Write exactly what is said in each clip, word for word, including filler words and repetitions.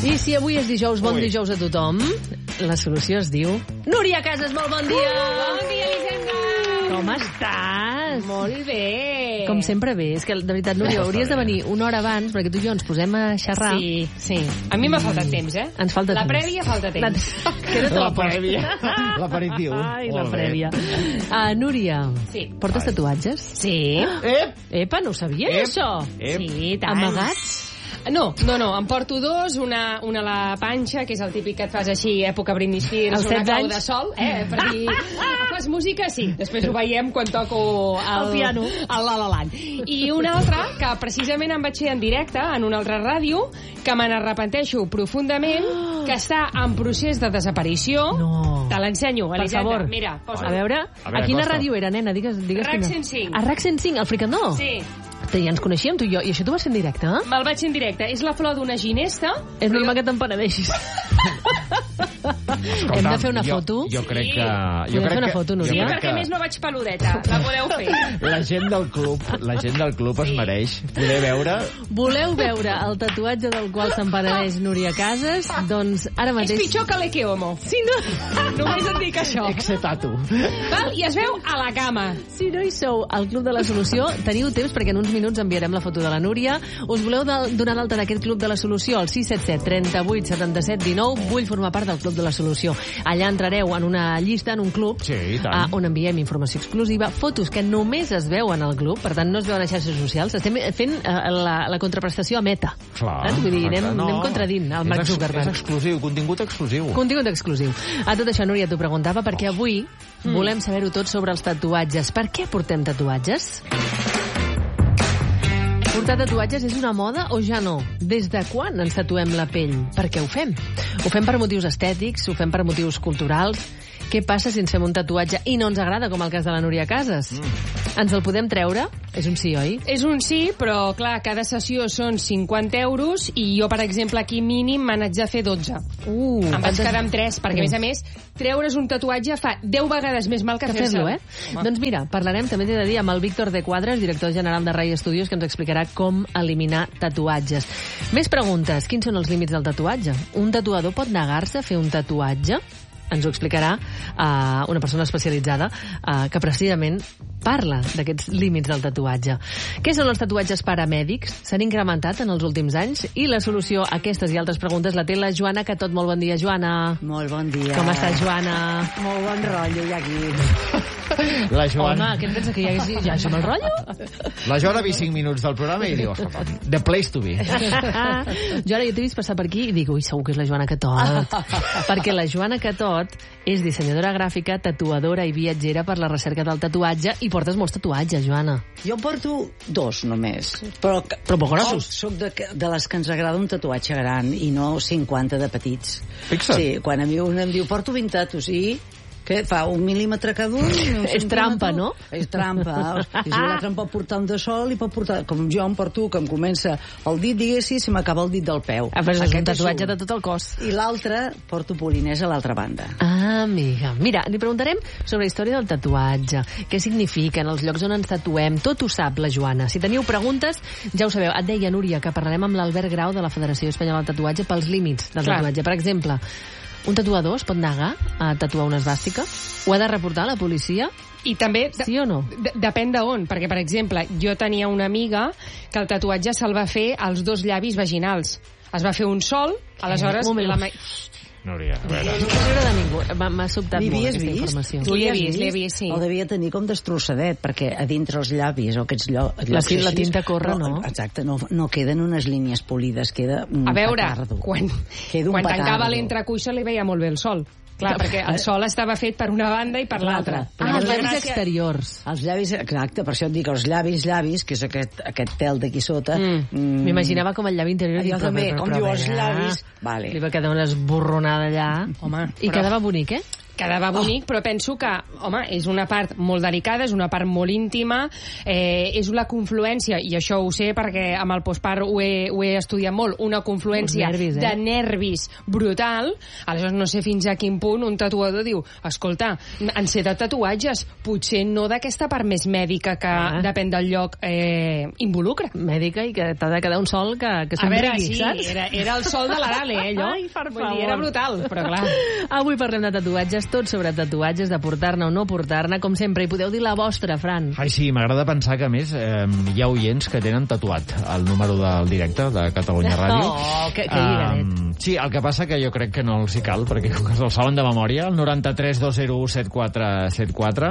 I si avui és dijous, bon Ui. dijous a tothom, la solució es diu... Núria Casas, molt bon dia! Uh, bon dia, Elisenda! Com estàs? Molt bé. Com sempre bé. És que, de veritat, Núria, hauries de venir una hora abans, perquè tu i jo ens posem a xerrar. Sí, sí. A mi m'ha faltat temps, eh? Ens falta la temps. La prèvia falta temps. La, que no te la, la prèvia. L'aperitiu. Ai, la prèvia. Uh, Núria, sí. portes Ai. tatuatges? Sí. Ep! Epa, no ho sabies, Ep. això? Ep. Sí, tant. Amagats? No, no, no, em porto dos, una, una a la panxa, que és el típic que et fas així, època Britney Spears, una clau de sol, eh, per dir, fas música, sí, després ho veiem quan toco el, el piano, el La La Land. I una altra, que precisament em vaig fer en directe, en una altra ràdio, que me n'arrepenteixo profundament, que està en procés de desaparició. No. Te l'ensenyo, Elisenda. Per favor. Mira, posa. A veure, a, veure, a quina costa. Ràdio era, nena? Digues, digues RAC quina. cent cinc. A RAC cent cinc, al Fricandó? Sí. Ja ens coneixíem, tu i jo, i això t'ho vas fer en directe, eh? Me'l vaig fer en directe. És la flor d'una ginesta. És normal jo... que te'n penedeixis. Escolta, hem de fer una jo, foto? Jo crec que... Jo crec fer una foto, Núria? Sí, perquè a més no vaig peludeta. La podeu fer. La gent del club, la gent del club sí. es mereix poder veure... Voleu veure el tatuatge del qual se'n penedeix Núria Casas? Doncs ara mateix... És pitjor que l'Eke Homo. Sí, no? Només et dic això. Excetatu. Val? I es veu a la cama. Si no hi sou al Club de la Solució, teniu temps perquè en uns minuts enviarem la foto de la Núria. Us voleu de, donar l'alta d'aquest Club de la Solució al sis set set, trenta-vuit, setanta-set, dinou. Vull formar part del Club de la Solució. Allà entrareu en una llista, en un club, sí, a, on enviem informació exclusiva, fotos que només es veuen al club, per tant no es veuen a xarxes socials. Estem fent uh, la, la contraprestació a Meta. Clar. Eh? Vull dir, anem, no. anem contradint el Mark Zuckerberg. És exclusiu, contingut exclusiu. Contingut exclusiu. A tot això, Núria, t'ho preguntava perquè avui mm. volem saber-ho tot sobre els tatuatges. Per què portem tatuatges? Portar tatuatges és una moda o ja no? Des de quan ens tatuem la pell? Per què ho fem? Ho fem per motius estètics? Ho fem per motius culturals? Què passa si ens fem un tatuatge i no ens agrada, com el cas de la Núria Casas? Mm. Ens el podem treure? És un sí, oi? És un sí, però, clar, cada sessió són cinquanta euros i jo, per exemple, aquí mínim me n'haig de fer dotze. Uh, em vaig quedar amb tres, perquè, uh. a més a més, treure's un tatuatge fa deu vegades més mal que, que fer-lo, eh? Home. Doncs mira, parlarem, també t'he de dir, amb el Víctor de Quadres, director general de Rai Studios, que ens explicarà com eliminar tatuatges. Més preguntes. Quins són els límits del tatuatge? Un tatuador pot negar-se a fer un tatuatge? Ens ho explicarà uh, una persona especialitzada uh, que precisament parla d'aquests límits del tatuatge. Què són els tatuatges paramèdics? S'han incrementat en els últims anys? I la solució a aquestes i altres preguntes la té la Joana Catot. Molt bon dia, Joana. Molt bon dia. Com estàs, Joana? Molt bon rotllo, ja aquí. La Joana... Home, què et pensa, que ja és, ja és el rotllo? La Joana ha vist cinc minuts del programa i diu, the place to be. Joana, jo t'he vist passar per aquí i dic, ui, segur que és la Joana Catot. Perquè la Joana Catot és dissenyadora gràfica, tatuadora i viatgera per la recerca del tatuatge i portes molts tatuatges, Joana. Jo porto dos, només. Però, Però poc grossos. Soc de, de les que ens agrada un tatuatge gran i no cinquanta de petits. Fixa't. Sí, quan a mi un em diu, porto vint tatus, i... Què fa? Un mil·límetre cada un? Un és trampa, no? És trampa. I si l'altre em pot portar un de sol i pot portar... Com jo em porto, que em comença el dit, diguéssim, se m'acaba el dit del peu. Ah, però és un tatuatge de tot el cos. I l'altre, porto polinès a l'altra banda. Ah, amiga. Mira, li preguntarem sobre la història del tatuatge. Què signifiquen els llocs on ens tatuem? Tot ho sap la Joana. Si teniu preguntes, ja ho sabeu. Et deia, Núria, que parlarem amb l'Albert Grau de la Federació Espanyola del Tatuatge pels límits del Clar. tatuatge. Per exemple, un tatuador es pot negar a tatuar una esvàstica? Ho ha de reportar a la policia? I també... Sí o no? Depèn d'on, perquè, per exemple, jo tenia una amiga que el tatuatge se'l va fer als dos llavis vaginals. Es va fer un sol, aleshores... Eh, la... Núria, a veure... No quiero de ningú. M'ha sobtat molt aquesta vist? informació. Tu l'he vist, l'he vist, sí. El devia tenir com destrossadet, perquè a dintre els llavis o aquests llocs... La, la tinta corre, no? Exacte, no, no queden unes línies polides, queda un A veure, petardo. quan, queda un quan petardo. tancava l'entrecuixa li veia molt bé el sol. Clar, perquè el sol estava fet per una banda i per l'altra. Ah, els llavis exteriors. Els llavis, exacte, per això et dic, els llavis, llavis, que és aquest, aquest tel d'aquí sota... M'Imaginava mm. com el llavi interior. Jo també, com diu els llavis... Vale. Li va quedar una esborronada allà. Home, I quedava bonic, eh? quedava bonic, oh. però penso que, home, és una part molt delicada, és una part molt íntima, eh, és la confluència, i això ho sé perquè amb el postpart ho he, ho he estudiat molt, una confluència nervis, eh? de nervis brutal. Aleshores no sé fins a quin punt un tatuador diu, escolta, en sé de tatuatges, potser no d'aquesta part més mèdica que ah. depèn del lloc eh, involucra. Mèdica i que t'ha de quedar un sol que, que somrigui, a veure, sí, saps? Era, era el sol de l'Arale, eh, allò. Ai, per favor. Dir, era brutal, però clar. Avui parlem de tatuatges, tot sobre tatuatges, de portar-ne o no portar-ne, com sempre, i podeu dir la vostra, Fran. Ai, sí, m'agrada pensar que, a més, eh, hi ha oients que tenen tatuat el número del directe de Catalunya Ràdio. Oh, que, que um, sí, el que passa que jo crec que no els hi cal, perquè com que el saben de memòria, el noranta-tres dos zero u set quatre set quatre,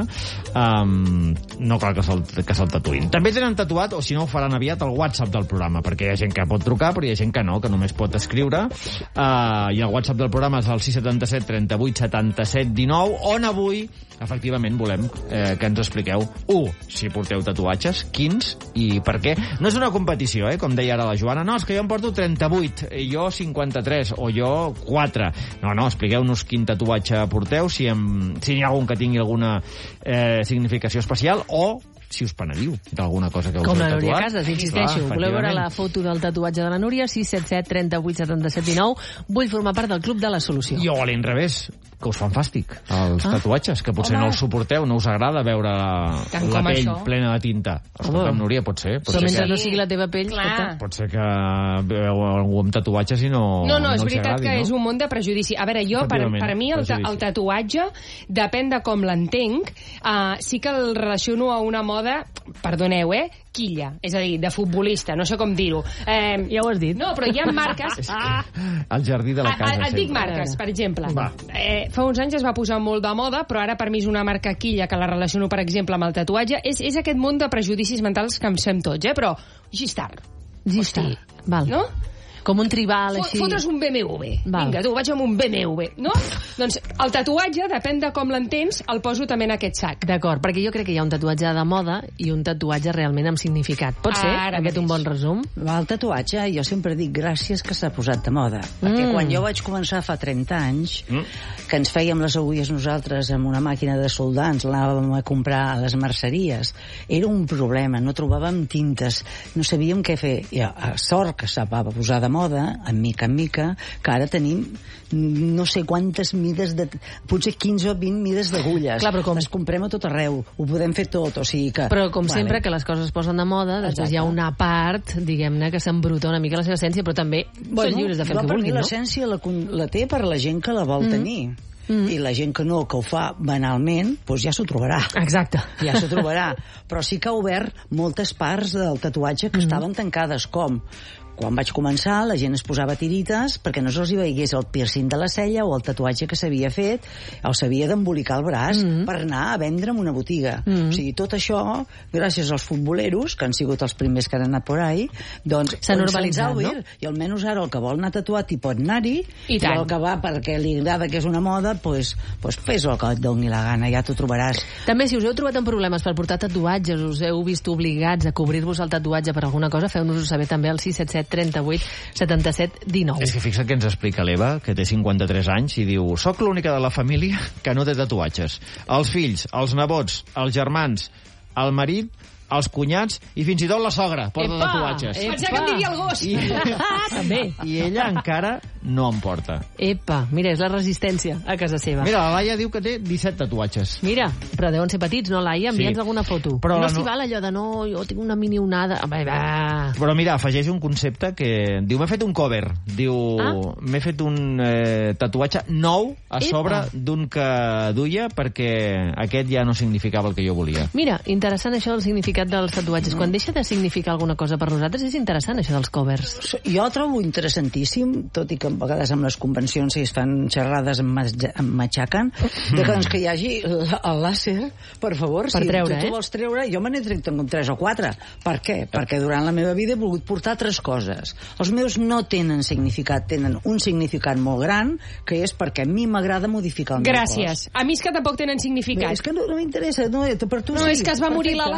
um, no cal que se'l que se'l tatuïn. També tenen tatuat, o si no ho faran aviat, el WhatsApp del programa, perquè hi ha gent que pot trucar, però hi ha gent que no, que només pot escriure. Uh, I el WhatsApp del programa és el sis set set, trenta-vuit, setanta-set, dinou, on avui, efectivament, volem eh, que ens expliqueu, u, si porteu tatuatges, quins i per què. No és una competició, eh, com deia ara la Joana, no, és que jo em porto trenta-vuit, jo cinquanta-tres, o jo quatre. No, no, expliqueu-nos quin tatuatge porteu, si, em, si n'hi ha algun que tingui alguna eh, significació especial, o si us penediu d'alguna cosa que us heu tatuat. Com la Núria Casas, insisteixo. Clar, voleu veure la foto del tatuatge de la Núria? sis set set, trenta-vuit, setanta-set, dinou. Vull formar part del Club de la Solució. I o a l'inrevés, que us fan fàstic, els ah. tatuatges, que potser Home. no els suporteu, no us agrada veure la, la pell això. plena de tinta. Escolta'm, Núria, pot ser. Pot Però ser mentre que... no sigui la teva pell, Clar. pot ser que veu algú amb tatuatges i no No, no, no és veritat agradi, que no? és un món de prejudici. A veure, jo, per, per mi, el, el tatuatge, depèn de com l'entenc, uh, sí que el relaciono a una moda, perdoneu, eh, quilla, és a dir, de futbolista, no sé com dir-ho. Eh, ja ho has dit. No, però hi ha marques... Ah. El jardí de la casa. A, a, et dic marques, per exemple. Eh, fa uns anys es va posar molt de moda, però ara per mi és una marca quilla que la relaciono, per exemple, amb el tatuatge. És, és aquest món de prejudicis mentals que em fem tots, eh? Però G-Star. G-Star, val. No? Com un tribal, així. Fotre's un B M W. Val. Vinga, tu, vaig amb un B M W, no? Doncs el tatuatge, depèn de com l'entens, el poso també en aquest sac. D'acord, perquè jo crec que hi ha un tatuatge de moda i un tatuatge realment amb significat. Pot ser Ara aquest mateix. un bon resum? El tatuatge, jo sempre dic gràcies que s'ha posat de moda. Mm. Perquè quan jo vaig començar fa trenta anys, mm. que ens fèiem les agulles nosaltres amb una màquina de soldar, ens l'anàvem a comprar a les merceries, era un problema, no trobàvem tintes, no sabíem què fer. I a sort que s'ha posat de moda, en mica en mica, que ara tenim no sé quantes mides de... potser quinze o vint mides d'agulles. Clar, però com... Les comprem a tot arreu, ho podem fer tot, o sigui que... Però com vale. sempre que les coses es posen de moda, després Exacte. Hi ha una part, diguem-ne, que s'embruta una mica la seva essència, però també bueno, són lliures de fer el que vulguin, no? L'essència la, la té per la gent que la vol mm. tenir. Mm. I la gent que no, que ho fa banalment, doncs ja s'ho trobarà. Exacte. Ja s'ho trobarà. Però sí que ha obert moltes parts del tatuatge que mm. estaven tancades, com... Quan vaig començar, la gent es posava tirites perquè no se'ls hi veiés el piercing de la cella o el tatuatge que s'havia fet, o s'havia d'embolicar el braç mm -hmm. per anar a vendre en una botiga. Mm -hmm. O sigui, tot això, gràcies als futboleros, que han sigut els primers que han anat por ahí, doncs s'ha normalitzat, no? I almenys ara el que vol anar tatuat hi pot anar-hi, i, i el que va perquè li agrada que és una moda, doncs pues, fes el que et doni la gana, ja t'ho trobaràs. També, si us heu trobat en problemes per portar tatuatges, us heu vist obligats a cobrir-vos el tatuatge per alguna cosa, feu-nos-ho saber també al sis set set, trenta-vuit, setanta-set, dinou. És que fixa't que ens explica l'Eva, que té cinquanta-tres anys, i diu, soc l'única de la família que no té tatuatges. Els fills, els nebots, els germans, el marit, els cunyats i fins i tot la sogra porta epa, tatuatges. Pensava que em diria el gos. I, també. I ella encara no en porta. Epa, mira, és la resistència a casa seva. Mira, la Laia diu que té disset tatuatges. Mira, però deuen ser petits, no, Laia? Envia'ns sí. alguna foto. Però no s'hi no... val allò de no, jo tinc una mini onada. Va, va. Però mira, afegeix un concepte que diu, m'he fet un cover. Diu, ah? m'he fet un eh, tatuatge nou a Epa. sobre d'un que duia perquè aquest ja no significava el que jo volia. Mira, interessant això del significat dels tatuatges. Quan deixa de significar alguna cosa per nosaltres, és interessant això dels covers. Jo trobo interessantíssim, tot i que a vegades amb les convencions si es fan xerrades em matxaquen, de que, doncs, que hi hagi el, el làser, per favor, per si treure, tu, tu eh? vols treure, jo me n'he tret com tres o quatre. Per què? Perquè durant la meva vida he volgut portar altres coses. Els meus no tenen significat, tenen un significat molt gran, que és perquè a mi m'agrada modificar el meu Gràcies. cos. A mi és que tampoc tenen significat. Bé, és que no, no m'interessa, no, per tu no sí. és que es va morir perfecte. l'Alàs i m'ho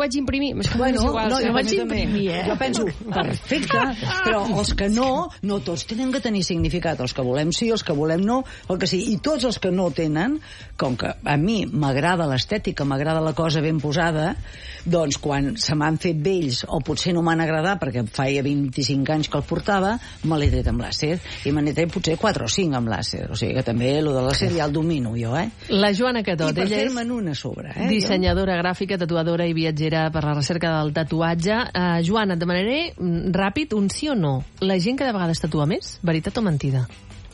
vaig imprimir. És que bueno, és igual, no, sí. jo vaig imprimir, eh? Jo penso, perfecte, però els que no, no tots tenen que tenir significat. Els que volem sí, els que volem no, el que sí. I tots els que no tenen, com que a mi m'agrada l'estètica, m'agrada la cosa ben posada, doncs quan se m'han fet vells, o potser no m'han agradat perquè feia vint-i-cinc anys que el portava, me l'he tret amb làser. I me n'he tret potser quatre o cinc amb làser. O sigui que també el de làser ja el domino jo, eh? La Joana Catot, I per ella és fer-me'n una a sobre, eh? dissenyadora gràfica, tatuadora i viatgera per la recerca del tatuatge. Uh, Joana, et demanaré mm, ràpid un sí o no. La gent cada vegada es tatua més? Veritat o mentida?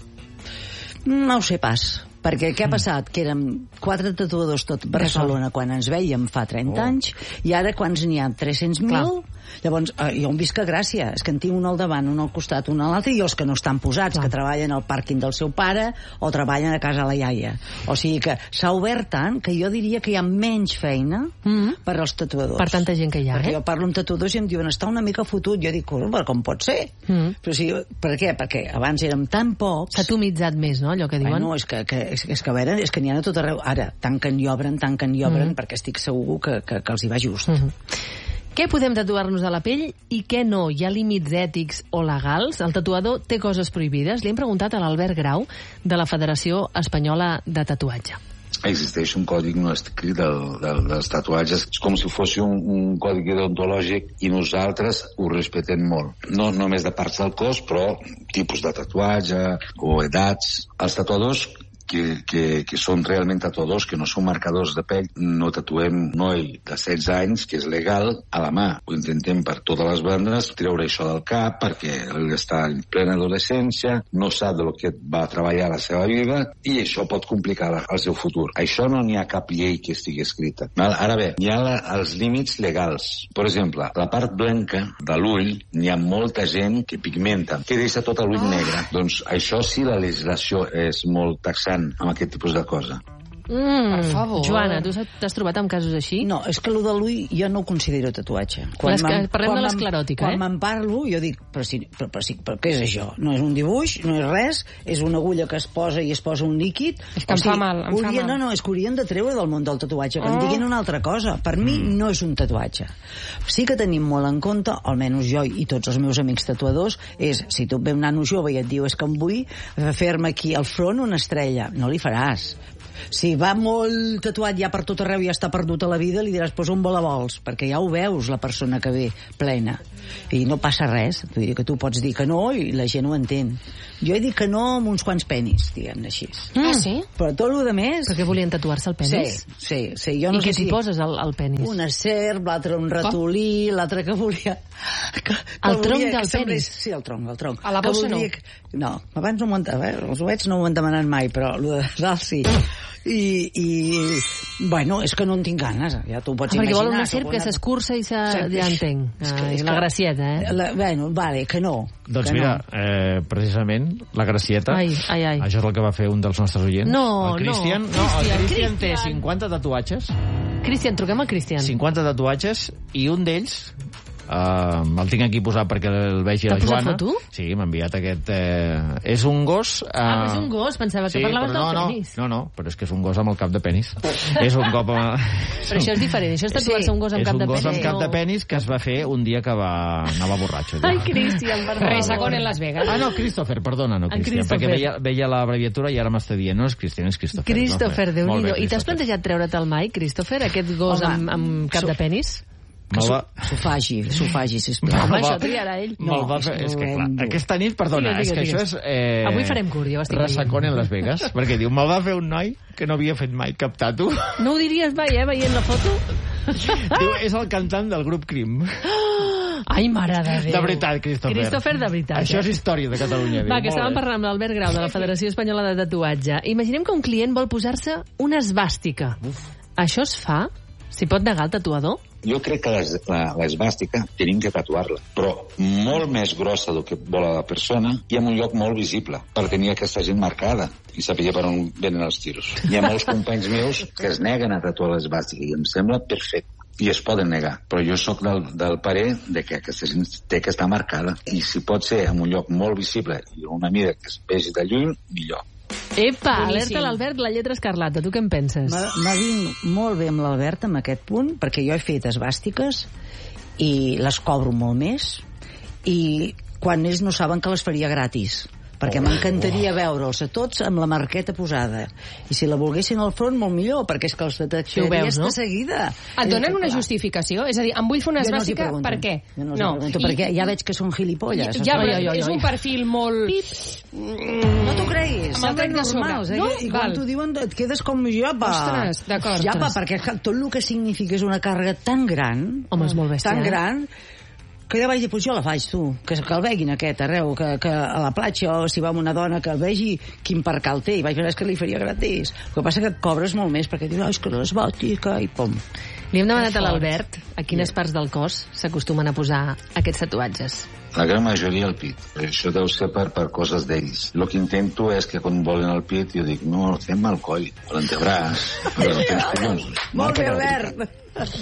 No ho sé pas. Perquè què ha passat? Que érem quatre tatuadors tot Barcelona quan ens veiem fa trenta oh. anys, i ara quants n'hi ha? tres-cents mil? Llavors, eh, jo em visc a Gràcia. És que en tinc un al davant, un al costat, un a l'altre, i els que no estan posats, Clar. que treballen al pàrquing del seu pare o treballen a casa la iaia. O sigui que s'ha obert tant que jo diria que hi ha menys feina mm -hmm. per als tatuadors. Per tanta gent que hi ha, Perquè eh? jo parlo amb tatuadors i em diuen, està una mica fotut. Jo dic, però com pot ser? Mm -hmm. Però sí, per què? Perquè abans érem tan pocs... S'ha atomitzat més, no?, allò que diuen. Bueno, és que, que, és, és que a veure, és que n'hi ha a tot arreu. Ara, tanquen i obren, tanquen i obren, mm -hmm. perquè estic segur que, que, que els hi va just. Mm -hmm. Què podem tatuar-nos a la pell i què no? Hi ha límits ètics o legals? El tatuador té coses prohibides? Li hem preguntat a l'Albert Grau, de la Federació Espanyola de Tatuatge. Existeix un còdig no escrit del, del, dels tatuatges. És com si fos un, un còdig odontològic i nosaltres ho respetem molt. No només de parts del cos, però tipus de tatuatge o edats. Els tatuadors que, que, que són realment tatuadors, que no són marcadors de pell, no tatuem noi de setze anys, que és legal, a la mà. Ho intentem per totes les bandes treure això del cap, perquè ell està en plena adolescència, no sap de lo que va treballar la seva vida, i això pot complicar la, el seu futur. Això no n'hi ha cap llei que estigui escrita. Ara bé, hi ha la, els límits legals. Per exemple, la part blanca de l'ull, n'hi ha molta gent que pigmenta, que deixa tot l'ull oh. negre. Doncs això sí, la legislació és molt taxant amb aquest tipus de cosa. Mm, per favor. Joana, tu t'has trobat amb casos així? No, és que el de l'ull jo no ho considero tatuatge. Quan parlem de l'escleròtica, quan eh? Quan me'n parlo, jo dic, però, sí, però, però, sí, però què és això? No és un dibuix, no és res, és una agulla que es posa i es posa un líquid. És que em fa mal, em fa mal. No, no, és que haurien de treure del món del tatuatge, que oh. em diguin una altra cosa. Per mi no és un tatuatge. Sí que tenim molt en compte, almenys jo i tots els meus amics tatuadors, és, si tu et ve un nano jove i et diu, és que em vull fer-me aquí al front una estrella, no li faràs. Si va molt tatuat ja per tot arreu i ja està perdut a la vida, li diràs, posa un vols, perquè ja ho veus, la persona que ve plena. I no passa res. Vull dir que tu pots dir que no i la gent ho entén. Jo he dit que no amb uns quants penis, diguem-ne així. Mm. Ah, sí? Però tot el més... Perquè volien tatuar-se el penis? Sí, sí. sí. Jo no I què sé t'hi si... poses al, al penis? Una serp, l'altre un ratolí, l'altre que volia... Que, que el volia tronc del semblés... penis? Sí, el tronc, el tronc. A la bossa no? Que... No, abans no m'ho entava, eh? Els ovets no m'ho han demanat mai, però el de dalt sí. I, i bueno, és que no en tinc ganes, ja t'ho pots ah, imaginar. Perquè vol una serp que s'escurça i se... ja entenc. És que, és la que... gracieta, eh? La, bueno, vale, que no. Doncs que mira, no. eh, precisament, la gracieta, ai, ai, ai. això és el que va fer un dels nostres oients. No, el Cristian, no. no, el Cristian té cinquanta tatuatges. Cristian, truquem al Cristian. cinquanta tatuatges, i un d'ells... Uh, el tinc aquí posat perquè el vegi la Joana. Foto? Sí, m'ha enviat aquest... Eh, és un gos... Uh, ah, és un gos, pensava sí, que parlaves no, del penis. No, no, però és que és un gos amb el cap de penis. És un cop... Amb... Però això és diferent, això és tatuar-se sí. un gos amb cap de penis. És un gos amb cap de penis que es va fer un dia que va anava borratxo. Ja. Ai, Cristian, per favor. Resacón en Las Vegas. Ah, no, Christopher, perdona, no Cristian, perquè veia, veia l'abreviatura i ara m'està dient, no és Cristian, és Christopher. Christopher, no? Déu-n'hi-do. I t'has plantejat treure'l mai, Christopher, aquest gos Home, amb, amb cap de penis? Que s'ho faci, s'ho faci, sisplau. Home, això triarà ell. No, va fer, és que clar, aquesta nit, perdona, digues, és que digues. Això és... Eh, Avui farem curt, ja ho estic Resacón en Las Vegas, perquè diu, me'l va fer un noi que no havia fet mai cap tatu. No ho diries mai, eh, veient la foto? Diu, és el cantant del grup Crim. Ai, mare de Déu. De veritat, Christopher. Christopher, de veritat. Això és història de Catalunya. Va, que estàvem parlant amb l'Albert Grau, de la Federació Espanyola de Tatuatge. Imaginem que un client vol posar-se una esvàstica. Uf. Això es fa? S'hi pot negar el tatuador? Jo crec que l'esvàstica tenim que tatuar-la, però molt més grossa del que vol la persona i en un lloc molt visible, per tenir aquesta gent marcada i saber per on venen els tiros. Hi ha molts companys meus que es neguen a tatuar l'esvàstica i em sembla perfecte. I es poden negar, però jo sóc del, del parer de que aquesta gent té que estar marcada i si pot ser en un lloc molt visible i una mida que es vegi de lluny, millor. Epa, Boníssim. alerta l'Albert, la lletra escarlata. Tu què en penses? M'avinc molt bé amb l'Albert en aquest punt, perquè jo he fet esbàstiques i les cobro molt més, i quan ells no saben que les faria gratis, perquè m'encantaria veure'ls a tots amb la marqueta posada, i si la volguessin al front molt millor, perquè és que els detectaries no? de seguida. Et donen una justificació? És a dir, em vull fer una Jo no esbàstica, t'hi per què? Jo no, no. Pregunto, perquè ja veig que són gilipolles. Ja, oi, però oi, oi, és oi. un perfil molt... No t'ho creguis, Amb el semblen tret de sobre. normals, eh? No? I Val. quan t'ho diuen et quedes com japa. Ostres, d'acord. Japa, perquè tot el que significa és una càrrega tan gran, Home, és molt bèstia, tan eh? gran, que ja vaig dir, pues jo la faig, tu, que, que el veguin aquest arreu, que, que a la platja, o si va amb una dona, que el vegi quin percal té, i vaig pensar que li faria gratis. El que passa que et cobres molt més, perquè dius, oh, és que l'esbàtica, i pom. Li hem demanat a l'Albert a quines parts del cos s'acostumen a posar aquests tatuatges. La gran majoria al pit. Això deu ser per, per coses d'ells. El que intento és que quan volen el pit jo dic, no, fem el coll, o l'antebraç, però no tens collons. Molt bé, Marca Albert.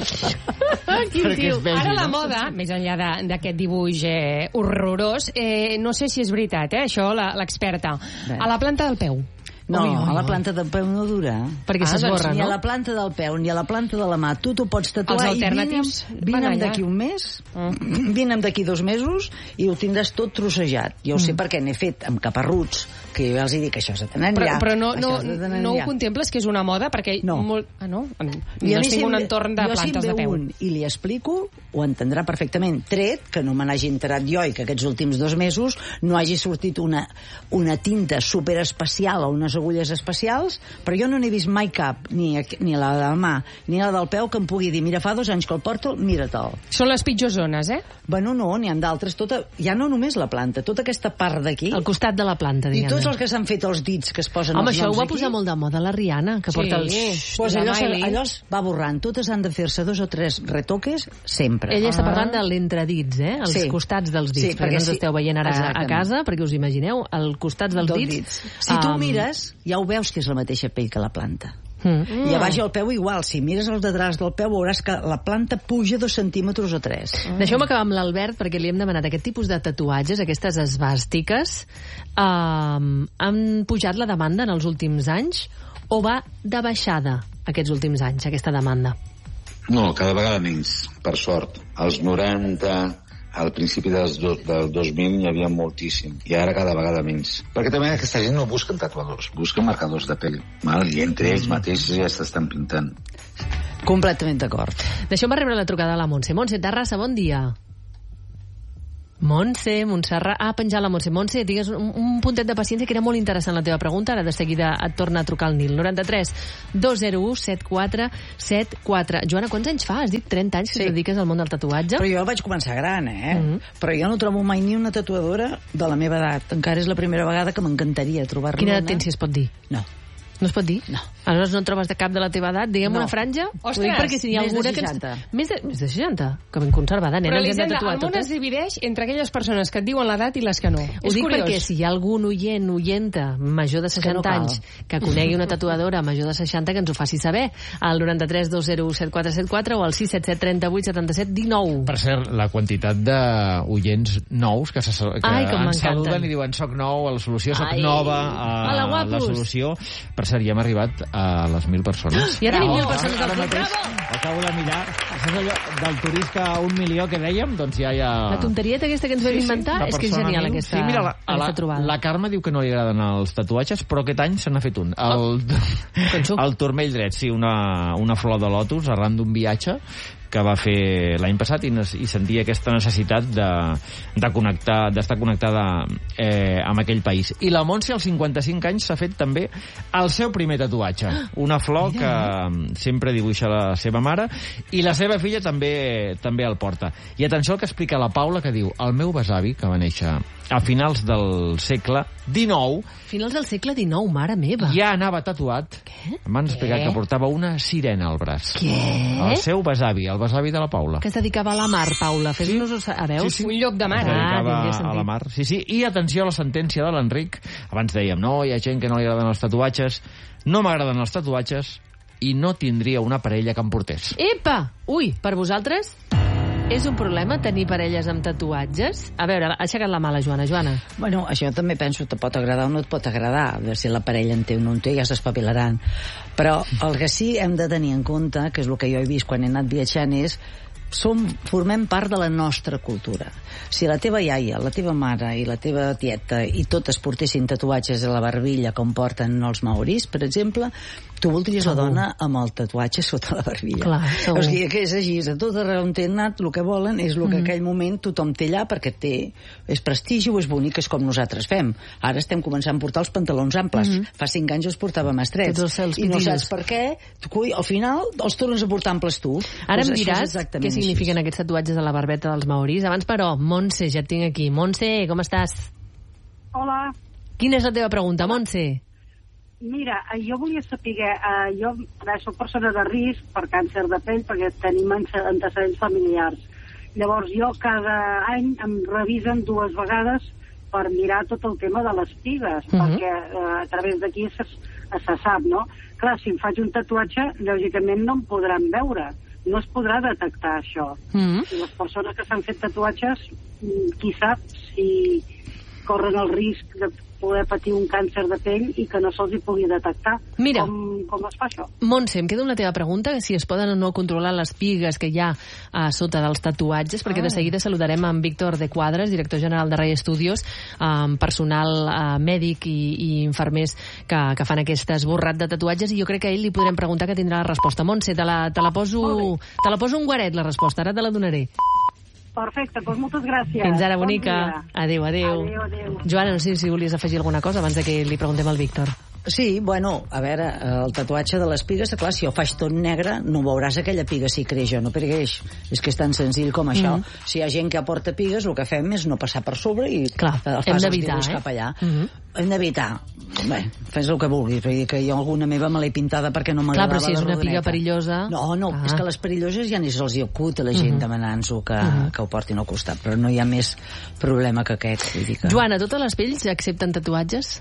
Quin tio. Ara la moda, més enllà de- d'aquest dibuix eh, horrorós, eh, no sé si és veritat, eh, això, la- l'experta. A la planta del peu. No, Ui, ui, a la ui. planta del peu no dura. Perquè Ah, s'esborra, doncs, ni no? a la planta del peu ni a la planta de la mà. Tu t'ho pots tatuar Els i alternatius vine'm, van vine'm allà. d'aquí un mes, vine'm d'aquí dos mesos i ho tindràs tot trossejat. Jo ho sé perquè n'he fet amb caparruts, que jo els hi dic que això és de tant Però, enllà. però no, això no, és de tant no ho enllà. contemples que és una moda? Perquè No. molt... Ah, no? I a No mi tinc si un em ve- entorn de jo si em plantes de ve peu. un i li explico, ho entendrà perfectament. Tret, que no me n'hagi enterat jo i que aquests últims dos mesos no hagi sortit una, una tinta superespecial o unes agulles especials, però jo no n'he vist mai cap, ni, aquí- ni la de la mà, ni la del peu, que em pugui dir, mira, fa dos anys que el porto, mira-te'l. Són les pitjors zones, eh? Bueno, no, n'hi ha d'altres, tota, ja no només la planta, tota aquesta part d'aquí, Al costat de la planta, i diguem-ne. tots els que s'han fet els dits que es posen Home, els això ho noms va aquí, posar molt de moda la Rihanna, que Sí. porta els... pues La allò, se- Miley. allò es va borrant. Totes han de fer-se dos o tres retoques sempre. Ella està parlant de l'entredits, eh? Els Sí. costats dels dits, Sí, perquè perquè no ens sí. esteu veient ara a Exactament. casa, perquè us imagineu, al costats dels Dels dits... dits. Si tu um, mires, ja ho veus que és la mateixa pell que la planta. Mm. I a baix el peu igual. Si mires els detrás del peu veuràs que la planta puja dos centímetres o tres. Mm. Deixeu-me acabar amb l'Albert, perquè li hem demanat aquest tipus de tatuatges, aquestes esbàstiques. Um, han pujat la demanda en els últims anys o va de baixada aquests últims anys, aquesta demanda? No, cada vegada menys, per sort. Als noranta, al principi dels do, del dos mil hi havia moltíssim, i ara cada vegada menys. Perquè també aquesta gent no busquen tatuadors, busquen marcadors de pell, val? I entre ells mateixos ja s'estan pintant. Completament d'acord. Deixeu-me rebre la trucada a la Montse. Montse Terrassa, bon dia. Montse, Montserrat... Ah, penjar la Montse. Montse, digues un, un puntet de paciència, que era molt interessant la teva pregunta. Ara de seguida et torna a trucar el Nil. noranta-tres dos zero u setanta quatre setanta quatre. Joana, quants anys fa? Has dit trenta anys que Sí. et dediques al món del tatuatge? Però jo vaig començar gran, eh? Mhm. Però jo no trobo mai ni una tatuadora de la meva edat. Encara és la primera vegada que m'encantaria trobar-ne Quina una. edat tens, si es pot dir? No. No es pot dir? No. Aleshores no en trobes de cap de la teva edat? Diguem No. una franja? Ostres, Ho dic perquè si n'hi ha més de alguna que ens- seixanta. Més de, més de seixanta? Que ben conservada, nena. Però, ens hem de Elisenda, tatuar el món es totes. divideix entre aquelles persones que et diuen l'edat i les que no. Ho és dic curiós. perquè si hi ha algun oient, oienta, major de seixanta no cal. anys, que conegui una tatuadora major de seixanta, que ens ho faci saber, al noranta-tres dos zero u setanta quatre setanta quatre o al sis set set trenta vuit setanta set dinou. Per cert, la quantitat d'oients nous que, se, que Ai, com ens m'encanten. saluden i diuen soc nou, a la solució, soc Ai. nova, a Hola, la guapos. solució. Per cert, ja hem arribat a les mil persones. Ja tenim Bravo. mil persones al Ara club. mateix acabo de mirar. Això és allò del turista a un milió que dèiem, doncs ja hi ha... La tonterieta aquesta que ens vam inventar de és que és persona genial mil. aquesta, sí, mira, la, aquesta la, trobada. la Carme diu que no li agraden els tatuatges, però aquest any se n'ha fet un. El, Conxo. el turmell dret, sí, una, una flor de lotus arran d'un viatge que va fer l'any passat i, i sentia aquesta necessitat de, de connectar, d'estar connectada eh, amb aquell país. I la Montse, als cinquanta-cinc anys, s'ha fet també el seu primer tatuatge. Una flor que sempre dibuixa la seva mare i la seva filla també també el porta. I atenció al que explica la Paula, que diu: el meu besavi, que va néixer a finals del segle dinou, Finals del segle dinou, mare meva. ja anava tatuat. Què? M'han explicat que portava una sirena al braç. Què? El seu besavi, el besavi de la Paula. Que es dedicava a la mar, Paula. Fes-nos-ho sa- a veus? Sí, sí. Un llop de mar. Es Ah, dedicava tindria a sentit. la mar. Sí, sí. I atenció a la sentència de l'Enric. Abans dèiem, no, hi ha gent que no li agraden els tatuatges. No m'agraden els tatuatges i no tindria una parella que em portés. Epa! Ui, per vosaltres? És un problema tenir parelles amb tatuatges? A veure, ha aixecat la mà la Joana. Joana. Bueno, això també penso que te pot agradar o no et pot agradar. A veure si la parella en té o no en té, ja s'espavilaran. Però el que sí hem de tenir en compte, que és el que jo he vist quan he anat viatjant, és som, formem part de la nostra cultura. Si la teva iaia, la teva mare i la teva tieta i totes portessin tatuatges a la barbilla com porten els maoris, per exemple, tu voldries segur. La dona amb el tatuatge sota la barbilla. Clar, o sigui que és així, a tot arreu on t'he anat el que volen és el que mm. aquell moment tothom té allà perquè té, és prestigi o és bonic, és com nosaltres fem. Ara estem començant a portar els pantalons amples. Mm. Fa cinc anys els portàvem estrets. I no saps per què, tu, al final els tornes a portar amples tu. Ara pues em diràs què signifiquen així. Aquests tatuatges a la barbeta dels maoris. Abans, però, Montse, ja et tinc aquí. Montse, com estàs? Hola. Quina és la teva pregunta, Montse? Mira, jo volia saber, eh, jo soc persona de risc per càncer de pell perquè tenim antecedents familiars. Llavors jo cada any em revisen dues vegades per mirar tot el tema de les pigues, uh-huh. perquè eh, a través d'aquí se, se sap, no? Clar, si em faig un tatuatge, lògicament no em podran veure, no es podrà detectar això. Uh-huh. I les persones que s'han fet tatuatges, qui sap si corren el risc de poder patir un càncer de pell i que no se'ls hi pugui detectar. Mira, com, com es fa això? Montse, em quedo amb la teva pregunta, si es poden o no controlar les pigues que hi ha a sota dels tatuatges, perquè ah. de seguida saludarem amb Víctor de Quadras, director general de Ray Studios, amb personal eh, mèdic i, i infermers que, que fan aquest esborrat de tatuatges, i jo crec que a ell li podrem preguntar que tindrà la resposta. Montse, te la, te la poso, te la poso un guaret, la resposta, ara te la donaré. Perfecte, doncs moltes gràcies. Fins ara, bonica. Bon adéu, adéu. Adéu, adéu. Joana, no sé si volies afegir alguna cosa abans de que li preguntem al Víctor. Sí, bueno, a veure, el tatuatge de les pigues, clar, si ho faig tot negre, no veuràs aquella piga si creix o no creix. És que és tan senzill com això. Mm -hmm. Si hi ha gent que aporta pigues, el que fem és no passar per sobre i clar, fas els dibuix eh? cap allà. Mm -hmm. Hem d'evitar. Bé, fes el que vulguis, vull dir que jo alguna meva me l'he pintada perquè no m'agradava la rodoneta. Clar, però si és una piga perillosa... No, no, ah. és que les perilloses ja ni se'ls hi acut a la gent uh -huh. demanant-ho que, uh -huh. que ho portin al costat, però no hi ha més problema que aquest. Vull dir que... Joana, totes les pells accepten tatuatges?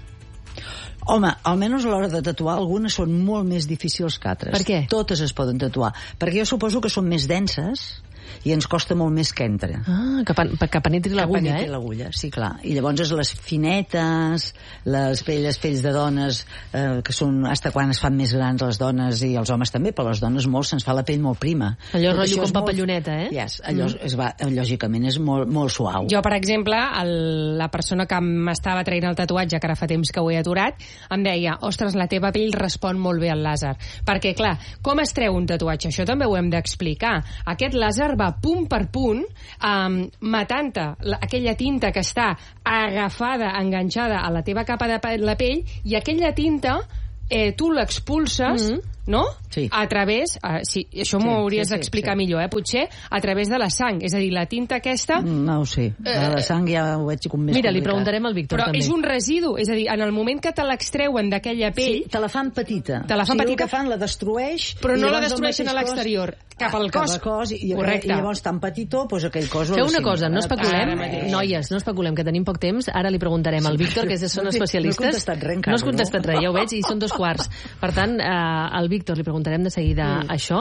Home, almenys a l'hora de tatuar, algunes són molt més difícils que altres. Per què? Totes es poden tatuar. Perquè jo suposo que són més denses i ens costa molt més que entre. Ah, que, pen que penetri l'agulla, eh? Que penetri l'agulla, sí, clar. I llavors les finetes, les pells, les pells de dones, eh, que són fins quan es fan més grans les dones i els homes també, però les dones molt se'ns fa la pell molt prima. Allò rotllo com papalloneta, molt... eh? Yes, allò mm. es va, lògicament és molt, molt suau. Jo, per exemple, el, la persona que m'estava traient el tatuatge, que ara fa temps que ho he aturat, em deia, ostres, la teva pell respon molt bé al làser. Perquè, clar, com es treu un tatuatge? Això també ho hem d'explicar. Aquest làser va punt per punt, um, matant-te aquella tinta que està agafada, enganxada a la teva capa de la pell, i aquella tinta eh, tu l'expulses, mm-hmm. no? Sí. A través, uh, sí, això m'ho sí, hauries sí, sí, d'explicar sí. millor, eh? Potser a través de la sang, és a dir, la tinta aquesta... No ho sé, eh, la sang ja ho veig com més mira, complicat. Li preguntarem al Víctor però també. És un residu, és a dir, en el moment que te l'extreuen d'aquella pell... Sí, te la fan petita. Te la fan sí, petita. El que fan la destrueix... Però no la destrueixen a l'exterior, cap al cos. Cap al cos, i, correcte. I llavors tan petitó, doncs aquell cos... Feu una cosa, no especulem, noies, no especulem, que tenim poc temps, ara li preguntarem al Víctor, que són especialistes. No he contestat res encara, no has contestat res, ja ho veig, i són dos quarts. Per tant, al Víctor li preguntarem de seguida mm. això.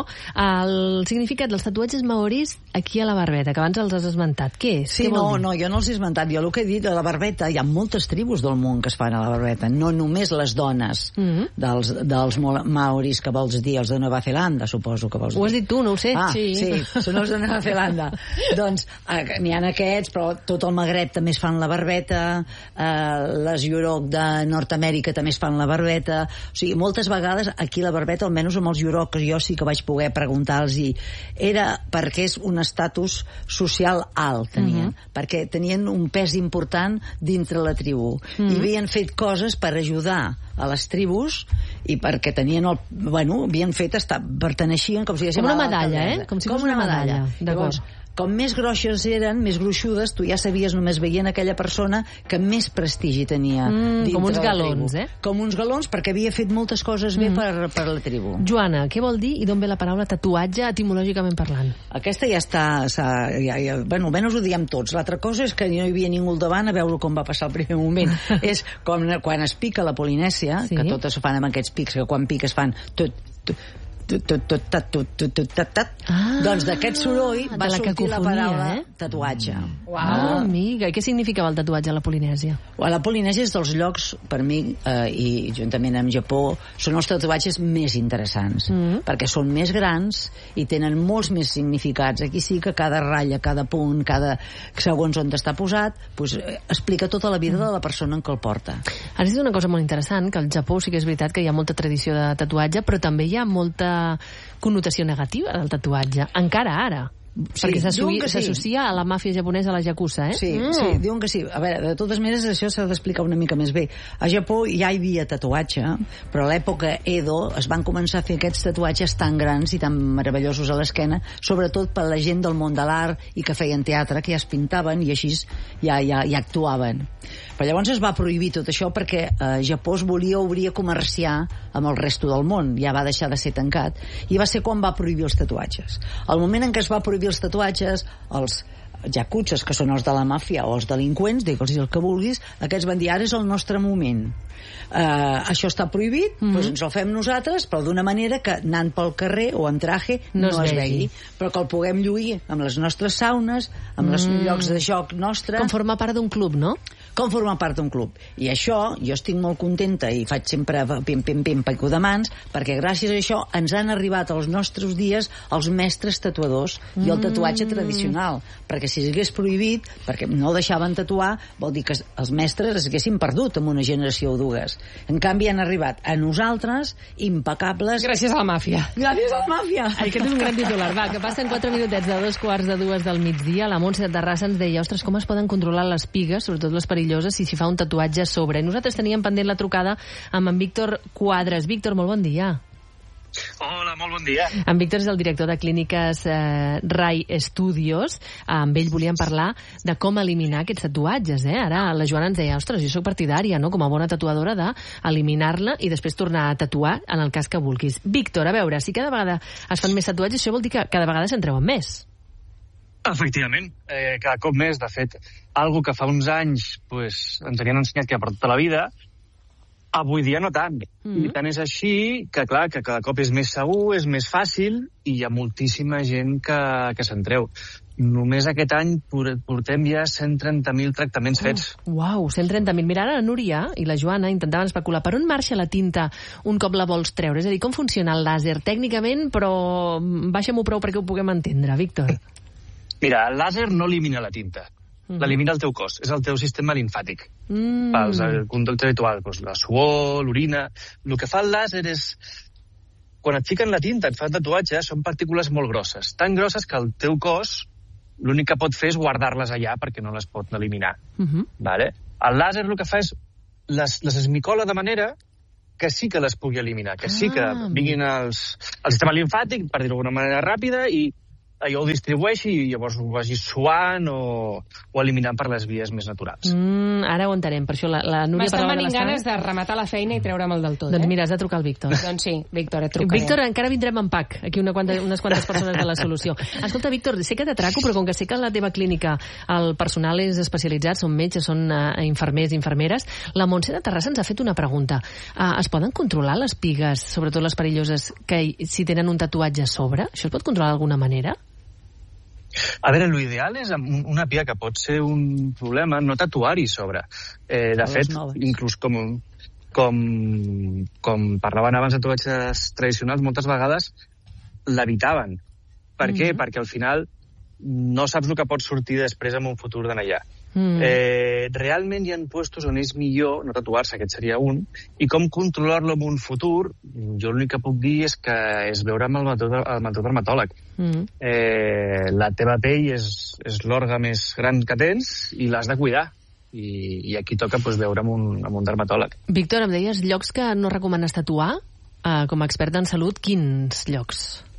El significat dels tatuatges maoris aquí a la barbeta, que abans els has esmentat. Què és? Sí, Què no, no, jo no els he esmentat. Jo el que he dit, a la barbeta, hi ha moltes tribus del món que es fan a la barbeta, no només les dones mm -hmm. dels, dels maoris, que vols dir, els de Nova Zelanda, suposo que vols dir. Ho has dit tu, no ho sé. Ah, sí, sí són els de Nova Zelanda. Doncs eh, n'hi ha aquests, però tot el Magreb també es fan la barbeta, eh, les Yurok de Nord-Amèrica també es fan la barbeta. O sigui, moltes vegades aquí la barbeta, almenys amb els Yurok, que jo sí que vaig poder preguntar-los, era perquè és un estatus social alt, tenien, uh -huh. perquè tenien un pes important dintre la tribu. Uh -huh. I havien fet coses per ajudar a les tribus i perquè tenien el... Bueno, havien fet... Estar, perteneixien com si... Com una medalla, eh? Com si com fos una medalla. medalla. Llavors, com més groixes eren, més gruixudes, tu ja sabies només veient aquella persona que més prestigi tenia mm, dintre com uns la galons, tribu. eh? Com uns galons, perquè havia fet moltes coses bé mm. per, per la tribu. Joana, què vol dir i d'on ve la paraula tatuatge etimològicament parlant? Aquesta ja està... Ja, ja, bueno, almenys ho diem tots. L'altra cosa és que no hi havia ningú al davant a veure com va passar el primer moment. És com quan es pica la Polinèsia, sí. que totes fan amb aquests pics, que quan piques fan... Tot, tot, doncs d'aquest soroll va sortir la paraula tatuatge. Uau, amiga, i què significava el tatuatge a la Polinèsia? A la Polinèsia és dels llocs, per mi, i juntament amb Japó, són els tatuatges més interessants, perquè són més grans i tenen molts més significats. Aquí sí que cada ratlla, cada punt, cada segons on està posat, explica tota la vida de la persona en què el porta. Has dit una cosa molt interessant, que al Japó sí que és veritat que hi ha molta tradició de tatuatge, però també hi ha molta connotació negativa del tatuatge, encara ara. Sí, perquè s'associa sí. a la màfia japonesa, a la Yakuza, eh? Sí, mm. sí, diuen que sí. A veure, de totes maneres, això s'ha d'explicar una mica més bé. A Japó ja hi havia tatuatge, però a l'època Edo es van començar a fer aquests tatuatges tan grans i tan meravellosos a l'esquena, sobretot per la gent del món de l'art i que feien teatre, que ja es pintaven i així ja, ja, ja actuaven. Però llavors es va prohibir tot això perquè eh, Japó es volia obrir a comerciar amb el resto del món, ja va deixar de ser tancat, i va ser quan va prohibir els tatuatges. Al moment en què es va prohibir els tatuatges, els yakutses, que són els de la màfia, o els delinqüents, digue'ls el que vulguis, aquests van dir, ara és el nostre moment. Uh, això està prohibit, mm-hmm. doncs ens el fem nosaltres, però d'una manera que anant pel carrer o en traje no, no es, es vegi, però que el puguem lluir amb les nostres saunes, amb els mm. llocs de joc nostre. Com formar part d'un club, no? Com formar part d'un club. I això, jo estic molt contenta i faig sempre pim, pim, pim, pico de mans, perquè gràcies a això ens han arribat als nostres dies els mestres tatuadors mm. i el tatuatge tradicional, perquè si s'hagués prohibit, perquè no deixaven tatuar, vol dir que els mestres es haguessin perdut en una generació o dues. En canvi han arribat a nosaltres impecables. Gràcies a la màfia. Gràcies a la màfia. Aquest és un gran titular. Va, que passen quatre minutets de dos quarts de dues del migdia. La Montse de Terrassa ens deia, ostres, com es poden controlar les pigues, sobretot les perilloses, si s'hi fa un tatuatge a sobre. I nosaltres teníem pendent la trucada amb en Víctor Quadras. Víctor, molt bon dia. Hola, molt bon dia. En Víctor és el director de clíniques eh, Rai Studios. Amb ell volíem parlar de com eliminar aquests tatuatges. Eh? Ara la Joana ens deia, ostres, jo soc partidària, no? Com a bona tatuadora, d'eliminar-la i després tornar a tatuar en el cas que vulguis. Víctor, a veure, si cada vegada es fan més tatuatges, això vol dir que cada vegada se'n treuen més. Efectivament, eh, cada cop més. De fet, algo que fa uns anys pues, ens havien ensenyat que per tota la vida, avui dia no tant. Mm-hmm. I tant és així que, clar, que cada cop és més segur, és més fàcil i hi ha moltíssima gent que, que se'n treu. Només aquest any portem ja cent trenta mil tractaments fets. Oh, uau, cent trenta mil. Mira, ara la Núria i la Joana intentaven especular per on marxa la tinta un cop la vols treure. És a dir, com funciona el làser tècnicament, però baixa-m'ho prou perquè ho puguem entendre, Víctor. Mira, el làser no elimina la tinta. Mm. L'elimina el teu cos, és el teu sistema linfàtic. Mm. Pels el conducte habitual, doncs la suor, l'orina. El que fa el làser és, quan et fiquen la tinta, et fan tatuatge, són partícules molt grosses, tan grosses que el teu cos l'únic que pot fer és guardar-les allà perquè no les pot eliminar. Mm-hmm. Vale? El làser el que fa és les, les esmicola de manera que sí que les pugui eliminar, que sí que Ah. vinguin als, al sistema linfàtic, per dir-ho d'alguna manera ràpida, i allò ho distribueixi i llavors ho vagi suant o, o eliminant per les vies més naturals. Mm, ara ho entenem, per això la, la Núria M'estan parlava de venint la ganes de rematar la feina i treure'm el del tot, Doncs eh? mira, has de trucar al Víctor. Doncs sí, Víctor, et trucaré. Víctor, encara vindrem en pack, aquí una quanta, unes quantes persones de la solució. Escolta, Víctor, sé que t'atraco, però com que sé que a la teva clínica el personal és especialitzat, són metges, són uh, infermers i infermeres, la Montse de Terrassa ens ha fet una pregunta. Uh, es poden controlar les pigues, sobretot les perilloses, que si tenen un tatuatge a sobre? Això es pot controlar d'alguna manera? A veure, l'ideal és amb una piga que pot ser un problema, no tatuar-hi sobre. Eh, de fet, inclús com, com, com parlaven abans de tatuatges tradicionals, moltes vegades l'evitaven. Per mm-hmm. què? Perquè al final no saps el que pot sortir després en un futur d'anar allà. Mm. Eh, realment hi ha puestos on és millor no tatuar-se, aquest seria un, i com controlar-lo en un futur, jo l'únic que puc dir és que és veure amb el matodermatòleg. Mm. Eh, la teva pell és, és l'òrgan més gran que tens i l'has de cuidar. I, i aquí toca pues, veure amb un, amb un dermatòleg. Víctor, em deies llocs que no recomanes tatuar? Uh, com a expert en salut, quins llocs?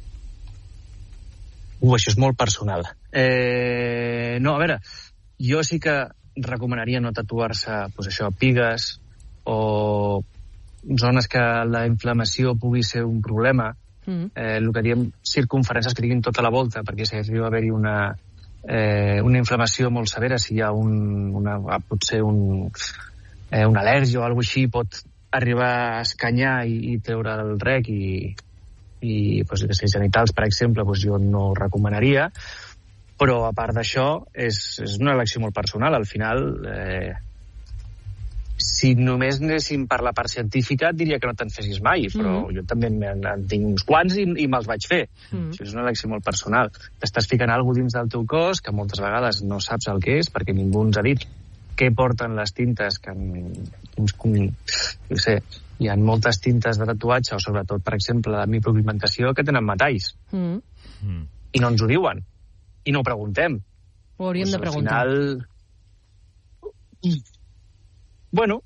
Uh, això és molt personal. Eh, no, a veure, jo sí que recomanaria no tatuar-se, pues això, pigues o zones que la inflamació pugui ser un problema. Mm. Eh, el que diem circunferències que tinguin tota la volta, perquè si arriba a haver-hi una, eh, una inflamació molt severa, si hi ha un, una, potser un, eh, una al·lèrgia o alguna així, pot arribar a escanyar i, i treure el rec i, i pues, que si genitals, per exemple, pues, jo no ho recomanaria, però a part d'això és, és una elecció molt personal. Al final, eh, si només anéssim per la part científica, et diria que no te'n fessis mai, però mm. jo també en, en tinc uns quants i, i me'ls vaig fer. Mm. Això és una elecció molt personal. T'estàs ficant alguna dins del teu cos que moltes vegades no saps el que és, perquè ningú ens ha dit què porten les tintes, que en, no sé, hi ha moltes tintes de tatuatge, o sobretot, per exemple, de micropigmentació, que tenen metalls. Mm. Mm. I no ens ho diuen. I no ho preguntem. Ho hauríem pues, de preguntar. Al final... Bueno,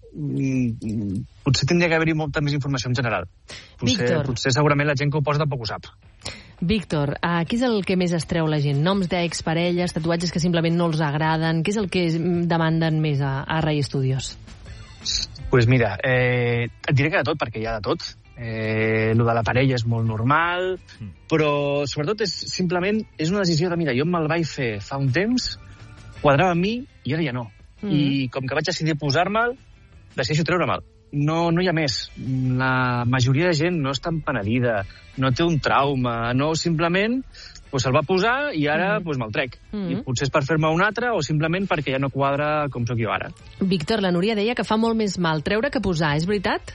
potser tindria que haver-hi molta més informació en general. Potser, potser segurament la gent que ho posa tampoc ho sap. Víctor, uh, què és el que més es treu la gent? Noms d'exparelles, tatuatges que simplement no els agraden? Què és el que demanden més a, a Ray Studios? Doncs pues mira, eh, et diré que de tot, perquè hi ha de tot. Eh, lo de la parella és molt normal, mm. però sobretot és simplement és una decisió de, mira, jo me'l vaig fer fa un temps, quadrava amb mi i ara ja no. Mm. I com que vaig decidir posar-me'l, decideixo treure-me'l. No, no hi ha més. La majoria de gent no està empenedida, no té un trauma, no, simplement pues, se'l va posar i ara mm. pues, me'l trec. Mm. I potser és per fer-me un altre o simplement perquè ja no quadra com sóc jo ara. Víctor, la Núria deia que fa molt més mal treure que posar, és veritat?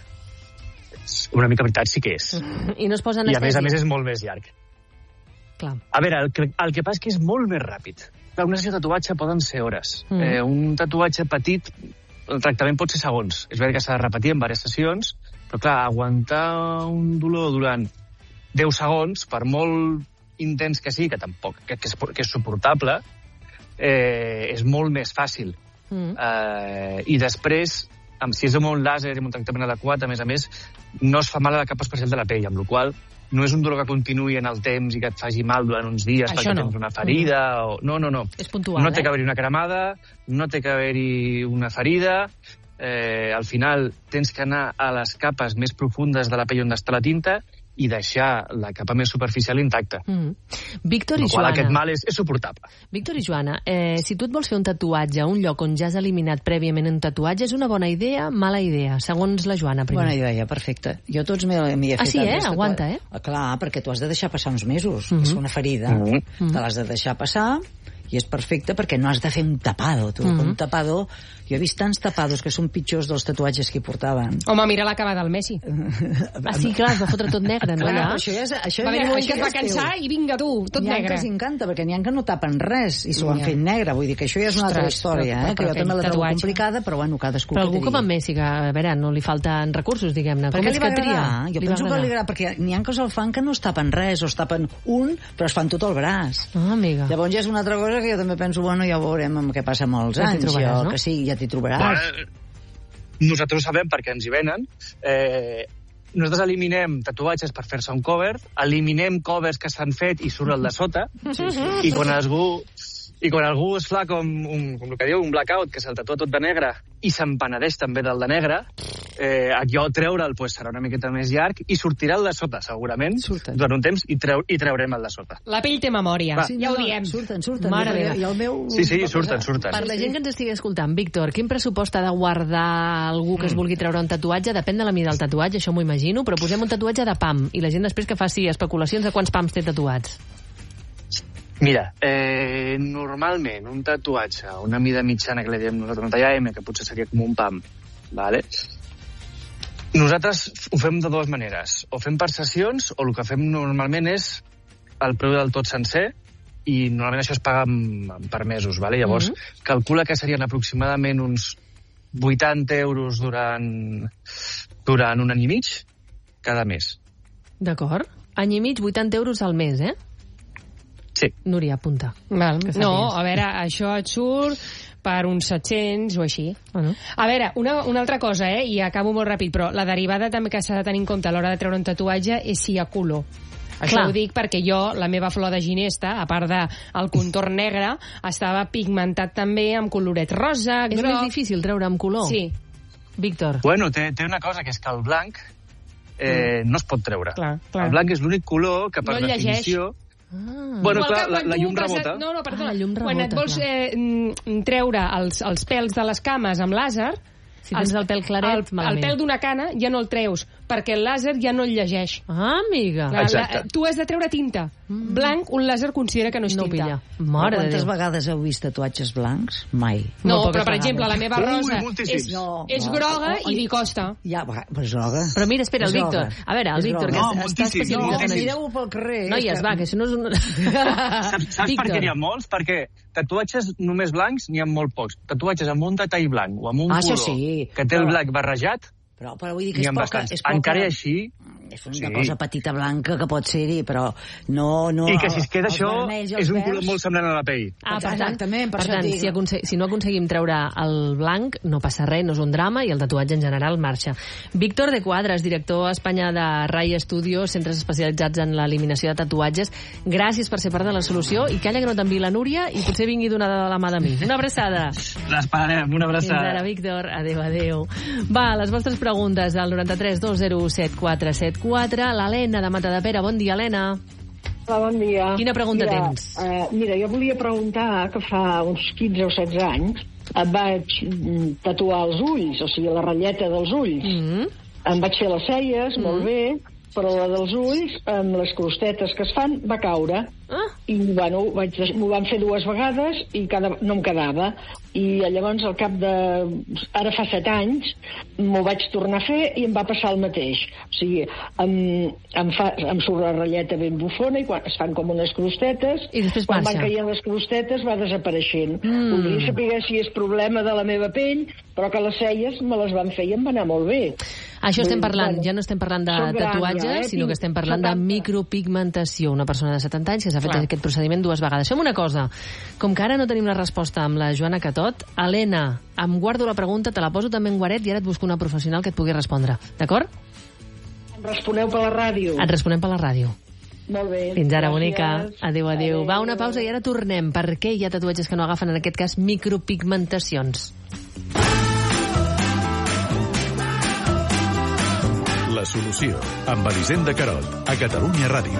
Una mica veritat sí que és. I no es posa anestèsia. I a més a més és molt més llarg. Clar. A veure, el que, el que passa és que és molt més ràpid. Una sessió de tatuatge poden ser hores. Mm. Eh, un tatuatge petit, el tractament pot ser segons. És veritat que s'ha de repetir en diverses sessions, però clar, aguantar un dolor durant deu segons, per molt intens que sigui, que tampoc, que, que, és, que és suportable, eh, és molt més fàcil. Mm. Eh, I després, amb, si és amb un làser i amb un tractament adequat, a més a més, no es fa mal a la capa especial de la pell, amb la qual cosa no és un dolor que continuï en el temps i que et faci mal durant uns dies Això perquè no. tens una ferida. Mm. O... No, no, no. És puntual, no té eh? que haver-hi una cremada, no té que haver-hi una ferida. Eh, al final tens que anar a les capes més profundes de la pell on està la tinta i deixar la capa més superficial intacta. Mm. Víctor i Joana... Aquest mal és, és suportable. Víctor i Joana, eh, si tu et vols fer un tatuatge a un lloc on ja has eliminat prèviament un tatuatge, és una bona idea, mala idea, segons la Joana primer? Bona idea, perfecte. Jo tots m'hi he fet... Ah, sí, eh? Aguanta, eh? Ah, clar, perquè tu has de deixar passar uns mesos. Mm -hmm. És una ferida. Mm -hmm. Te l'has de deixar passar i és perfecte perquè no has de fer un tapado, tu. Mm -hmm. Un tapado... Jo he vist tants tapados que són pitjors dels tatuatges que hi portaven. Home, mira l'acabada del Messi. Ah, sí, clar, es va fotre tot negre, no? Clar, això ja és, això va haver un moment que es va ja cansar i vinga tu, tot n'hi negre. N'hi ha que els encanta, perquè n'hi ha que no tapen res i s'ho han fet negre, vull dir que això ja és una altra Ostres, història, però, eh? Que jo també la trobo tatuatge. complicada, però bueno, cadascú Però que algú digui. com en Messi, que a veure, no li falten recursos, diguem-ne. Com és li va que tria? Jo li penso va que li agrada, perquè n'hi ha que se'l fan que no es tapen res, o es tapen un, però es fan tot el braç. Ah, amiga. Llavors ja és una altra cosa que jo també penso, bueno, ja veurem amb què passa amb els ja anys, trobaràs, jo, no? que sí, ja t'hi trobaràs. Bueno, nosaltres ho sabem perquè ens hi venen. Eh, nosaltres eliminem tatuatges per fer-se un cover, eliminem covers que s'han fet i surt el de sota, sí, sí. i quan algú... I quan algú es fa com, un, com el que diu, un blackout, que se'l tatua tot de negre, i s'empenedeix també del de negre, eh, jo treure'l pues, serà una miqueta més llarg i sortirà el de sota, segurament, surten. Durant un temps, i, treu, i treurem el de sota. La pell té memòria, sí, ja no, ho diem. Surten, surten. Mare I el meu... Sí, sí, surten, surten. Per la gent que ens estigui escoltant, Víctor, quin pressupost ha de guardar algú que es vulgui treure un tatuatge? Depèn de la mida del tatuatge, això m'ho imagino, però posem un tatuatge de pam, i la gent després que faci especulacions de quants pams té tatuats. Mira, eh, normalment un tatuatge, una mida mitjana que li diem nosaltres, una talla M, que potser seria com un pam, vale? Nosaltres ho fem de dues maneres. O fem per sessions, o el que fem normalment és el preu del tot sencer, i normalment això es paga per mesos, vale? Llavors, mm-hmm. calcula que serien aproximadament uns vuitanta euros durant, durant un any i mig, cada mes. D'acord. Any i mig, vuitanta euros al mes, eh? Sí. Núria, apunta. Val. No, a veure, això et surt per uns set-cents o així. Bueno. A veure, una, una altra cosa, eh, i acabo molt ràpid, però la derivada també que s'ha de tenir en compte a l'hora de treure un tatuatge és si hi ha color. Això Clar. ho dic perquè jo, la meva flor de ginesta, a part del contorn negre, estava pigmentat també amb coloret rosa, És groc... més difícil treure amb color? Sí. Víctor. Bueno, té, té una cosa, que és que el blanc eh, no es pot treure. Clar, clar. El blanc és l'únic color que, per No definició... Ah. Bueno, Igual clar, que la, quan la tu llum vas a- rebota. No, no, perdona. Ah, la llum Quan rebota, et vols clar. eh, mm, treure els, els pèls de les cames amb làser, Si tens el pèl claret, el, malament. El pèl d'una cana ja no el treus, perquè el làser ja no el llegeix. Ah, amiga. La, la, tu has de treure tinta. Mm. Blanc, un làser considera que no és no tinta. Mare Quantes de Déu. vegades heu vist tatuatges blancs? Mai. No, Molt però, per vegades. exemple, la meva rosa Ui, és, No, és no. groga Oh, oh, i li costa. Ja, però és groga. Però mira, espera, el És Víctor. groga. A veure, el És Víctor, que groga. No, està moltíssim. especialitzat No, en això. Mireu-ho pel carrer. Noies, va, que això no és un... Saps, saps per què n'hi ha molts? Perquè tatuatges només blancs n'hi ha molt pocs. Tatuatges amb un detall blanc o amb un Ah, això color sí. que té el Però- blanc barrejat, Però, però vull dir que n'hi és ha poca... bastants. És poca... Encara i així... És una Sí. cosa petita blanca que pot ser-hi, però no... no I que si es queda els això, vermells i els és un color verds- molt semblant a la pell. Ah, per tant, Exactament, per per això tant dic. si, aconse si no aconseguim treure el blanc, no passa res, no és un drama, i el tatuatge en general marxa. Víctor de Quadres, director a Espanya de Rai Studios, centres especialitzats en l'eliminació de tatuatges, gràcies per ser part de la solució, i calla que no t'enviï la Núria i potser vingui donada de la mà de mi. Una abraçada. L'esperarem, una Fins abraçada. ara, Víctor. Adéu, adéu. Va, les vostres preguntes al noranta-tres dos zero u set quatre set quatre. L'Helena de Matadepera. Bon dia, Helena. Hola, bon dia. Quina pregunta mira, tens? Uh, mira, jo volia preguntar que fa uns quinze o setze anys em vaig mm, tatuar els ulls, o sigui, la ratlleta dels ulls. Mm. Em vaig fer les celles, mm. molt bé, però la dels ulls, amb les crostetes que es fan, va caure. Ah. I, bueno, vaig deix- m'ho van fer dues vegades i cada, no em quedava. I llavors, al cap de... Ara fa set anys, m'ho vaig tornar a fer i em va passar el mateix. O sigui, em, em, fa, em surt la ratlleta ben bufona i quan es fan com unes crostetes, I després quan marxa. van caient les crostetes va desapareixent. Mm. Voldria saber si és problema de la meva pell, però que les celles me les van fer i em va anar molt bé. Això estem Vull dir, parlant, bueno, ja no estem parlant de soc gran, tatuatges, ja, eh? sinó que estem parlant de setanta. micropigmentació. Una persona de setanta anys que s'ha fet Clar. aquest procediment dues vegades. Fem una cosa, com que ara no tenim la resposta amb la Joana Catot, Helena, em guardo la pregunta, te la poso també en guaret i ara et busco una professional que et pugui respondre. D'acord? Em responeu per la ràdio. Et responem per la ràdio. Molt bé. Fins ara, gràcies. bonica. Adéu, adéu. Va, una pausa i ara tornem. Per què hi ha tatuatges que no agafen, en aquest cas, micropigmentacions? La solució, amb Elisenda Carot, a Catalunya Ràdio.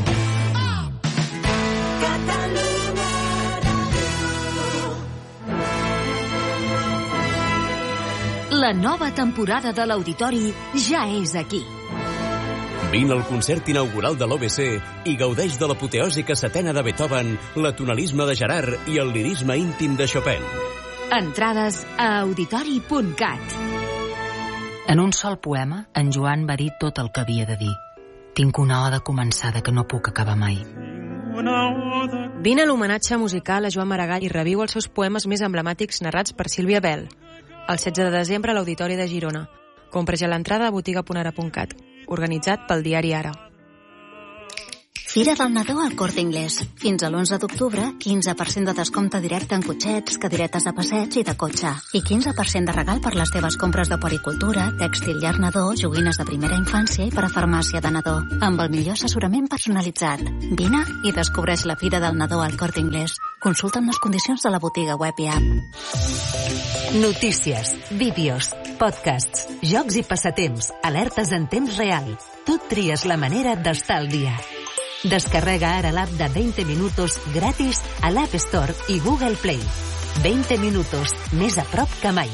La nova temporada de l'Auditori ja és aquí. Vine al concert inaugural de l'O B C i gaudeix de l'apoteòsica setena de Beethoven, la tonalisme de Gerard i el lirisme íntim de Chopin. Entrades a auditori punt cat. En un sol poema, en Joan va dir tot el que havia de dir. Tinc una oda començada que no puc acabar mai. Vine a l'homenatge musical a Joan Maragall i reviu els seus poemes més emblemàtics narrats per Sílvia Bell. El setze de desembre a l'Auditori de Girona. Compra ja l'entrada a botiga punt ara punt cat. Organitzat pel diari Ara. Fira del Nadó al Corte Inglés. Fins a l'onze d'octubre, quinze per cent de descompte directe en cotxets, cadiretes de passeig i de cotxe. I quinze per cent de regal per les teves compres de puericultura, tèxtil llar nadó, joguines de primera infància i per a farmàcia de nadó. Amb el millor assessorament personalitzat. Vine i descobreix la Fira del Nadó al Corte Inglés. Consulta'm les condicions de la botiga web i app. Notícies, vídeos, podcasts, jocs i passatemps, alertes en temps real. Tu tries la manera d'estar al dia. Descarrega ara l'app de veinte minutos gratis a l'App Store i Google Play. veinte minutos, més a prop que mai.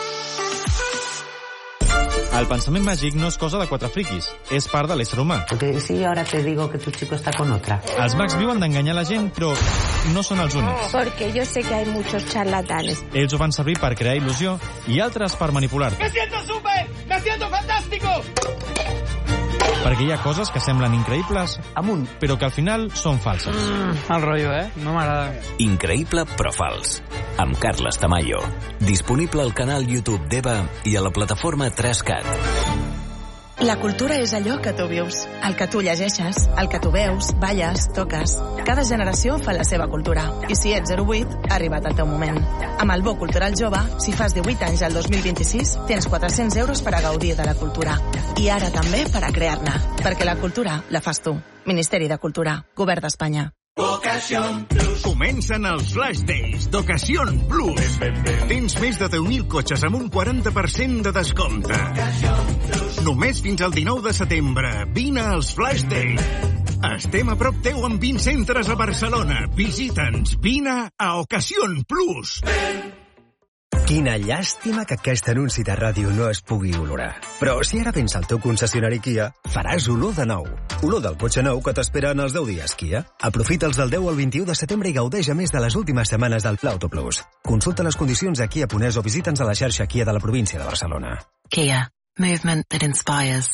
El pensament màgic no és cosa de quatre friquis, és part de l'ésser humà. Porque si ahora te digo que tu chico está con otra. Els mags viuen d'enganyar la gent, però no són els únics. Porque yo sé que hay muchos charlatanes. Ells ho fan servir per crear il·lusió i altres per manipular-te. ¡Me siento súper! ¡Me siento fantástico! Perquè hi ha coses que semblen increïbles amunt, però que al final són falses. Mm, el rotllo, eh? No m'agrada. Increïble però fals. Amb Carles Tamayo. Disponible al canal YouTube d'Eva i a la plataforma tres cat. La cultura és allò que tu vius, el que tu llegeixes, el que tu veus, balles, toques. Cada generació fa la seva cultura. I si ets zero vuit, ha arribat el teu moment. Amb el Bo Cultural Jove, si fas divuit anys al dos mil vint-i-sis, tens quatre-cents euros per a gaudir de la cultura. I ara també per a crear-ne. Perquè la cultura la fas tu. Ministeri de Cultura. Govern d'Espanya. Ocasión Plus. Comencen els Flash Days d'Ocasión Plus. Tens més de deu mil cotxes amb un quaranta per cent de descompte. Només fins al dinou de setembre. Vine als Flash Days. Estem a prop teu amb vint centres a Barcelona. Visita'ns. Vine a Ocasión Plus. Quina llàstima que aquest anunci de ràdio no es pugui olorar. Però si ara vens al teu concessionari Kia, faràs olor de nou. Olor del cotxe nou que t'espera en els deu dies Kia. Aprofita'ls del deu al vint-i-u de setembre i gaudeix a més de les últimes setmanes del Pla Auto Plus. Consulta les condicions a Kia Punès o visita'ns a la xarxa Kia de la província de Barcelona. Kia. Movement that inspires.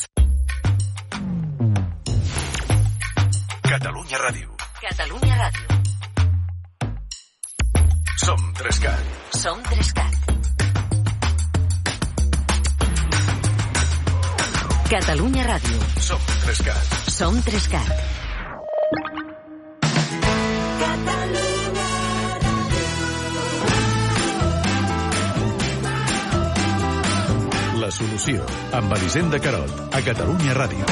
Catalunya Ràdio. Catalunya Ràdio. Som Trescat. Som Trescat. Catalunya Ràdio. Som Trescat. Som Trescat. La solució, amb Elisenda Carot, a Catalunya Ràdio.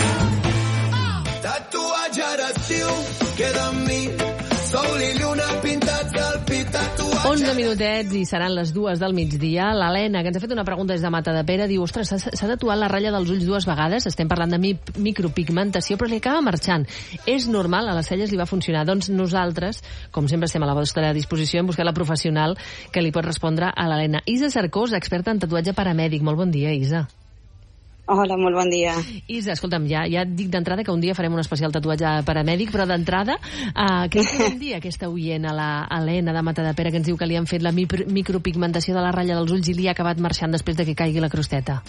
Tatuatge erectiu, queda amb mi, sol i lluna pintats al pit, tatuatge... onze minutets i seran les dues del migdia. L'Helena, que ens ha fet una pregunta des de Matadepera, diu, ostres, s'ha tatuat la ratlla dels ulls dues vegades, estem parlant de mi micropigmentació, però li acaba marxant. És normal, a les celles li va funcionar. Doncs nosaltres, com sempre estem a la vostra disposició, hem buscat la professional que li pot respondre a l'Helena. Isa Cercós, experta en tatuatge paramèdic. Molt bon dia, Isa. Hola, molt bon dia. Isa, escolta'm, ja, ja et dic d'entrada que un dia farem un especial tatuatge paramèdic, però d'entrada, uh, què ens podem dir aquesta oient a la Helena de Matadepera que ens diu que li han fet la micropigmentació de la ratlla dels ulls i li ha acabat marxant després de que caigui la crosteta?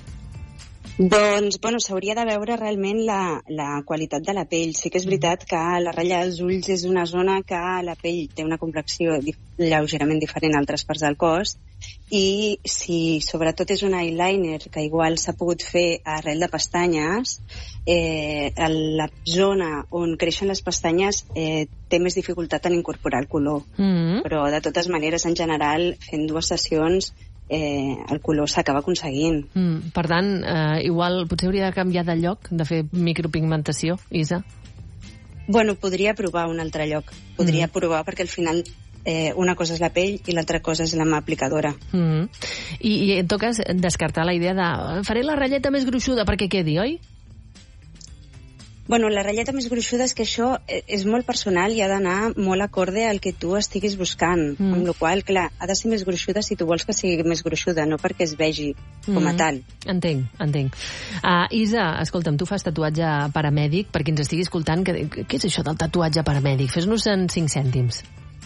Doncs, bueno, s'hauria de veure realment la, la qualitat de la pell. Sí que és veritat que la ratlla dels ulls és una zona que la pell té una complexió dif lleugerament diferent a altres parts del cos, i si sobretot és un eyeliner que igual s'ha pogut fer arrel de pestanyes, eh, la zona on creixen les pestanyes eh, té més dificultat en incorporar el color. Mm-hmm. Però de totes maneres, en general, fent dues sessions eh, el color s'acaba aconseguint. Mm, per tant, eh, igual potser hauria de canviar de lloc de fer micropigmentació, Isa? Bueno, podria provar un altre lloc. Podria mm. provar perquè al final eh, una cosa és la pell i l'altra cosa és la mà aplicadora. Mm. I, I en tot cas, descartar la idea de faré la ratlleta més gruixuda perquè quedi, oi? Bueno, la ratlleta més gruixuda és que això és molt personal i ha d'anar molt acorde al que tu estiguis buscant. Mm. Amb la qual cosa, clar, ha de ser més gruixuda si tu vols que sigui més gruixuda, no perquè es vegi com a mm. tal. Entenc, entenc. Uh, Isa, escolta'm, tu fas tatuatge paramèdic, per qui ens estigui escoltant, que, què és això del tatuatge paramèdic? Fes-nos en cinc cèntims.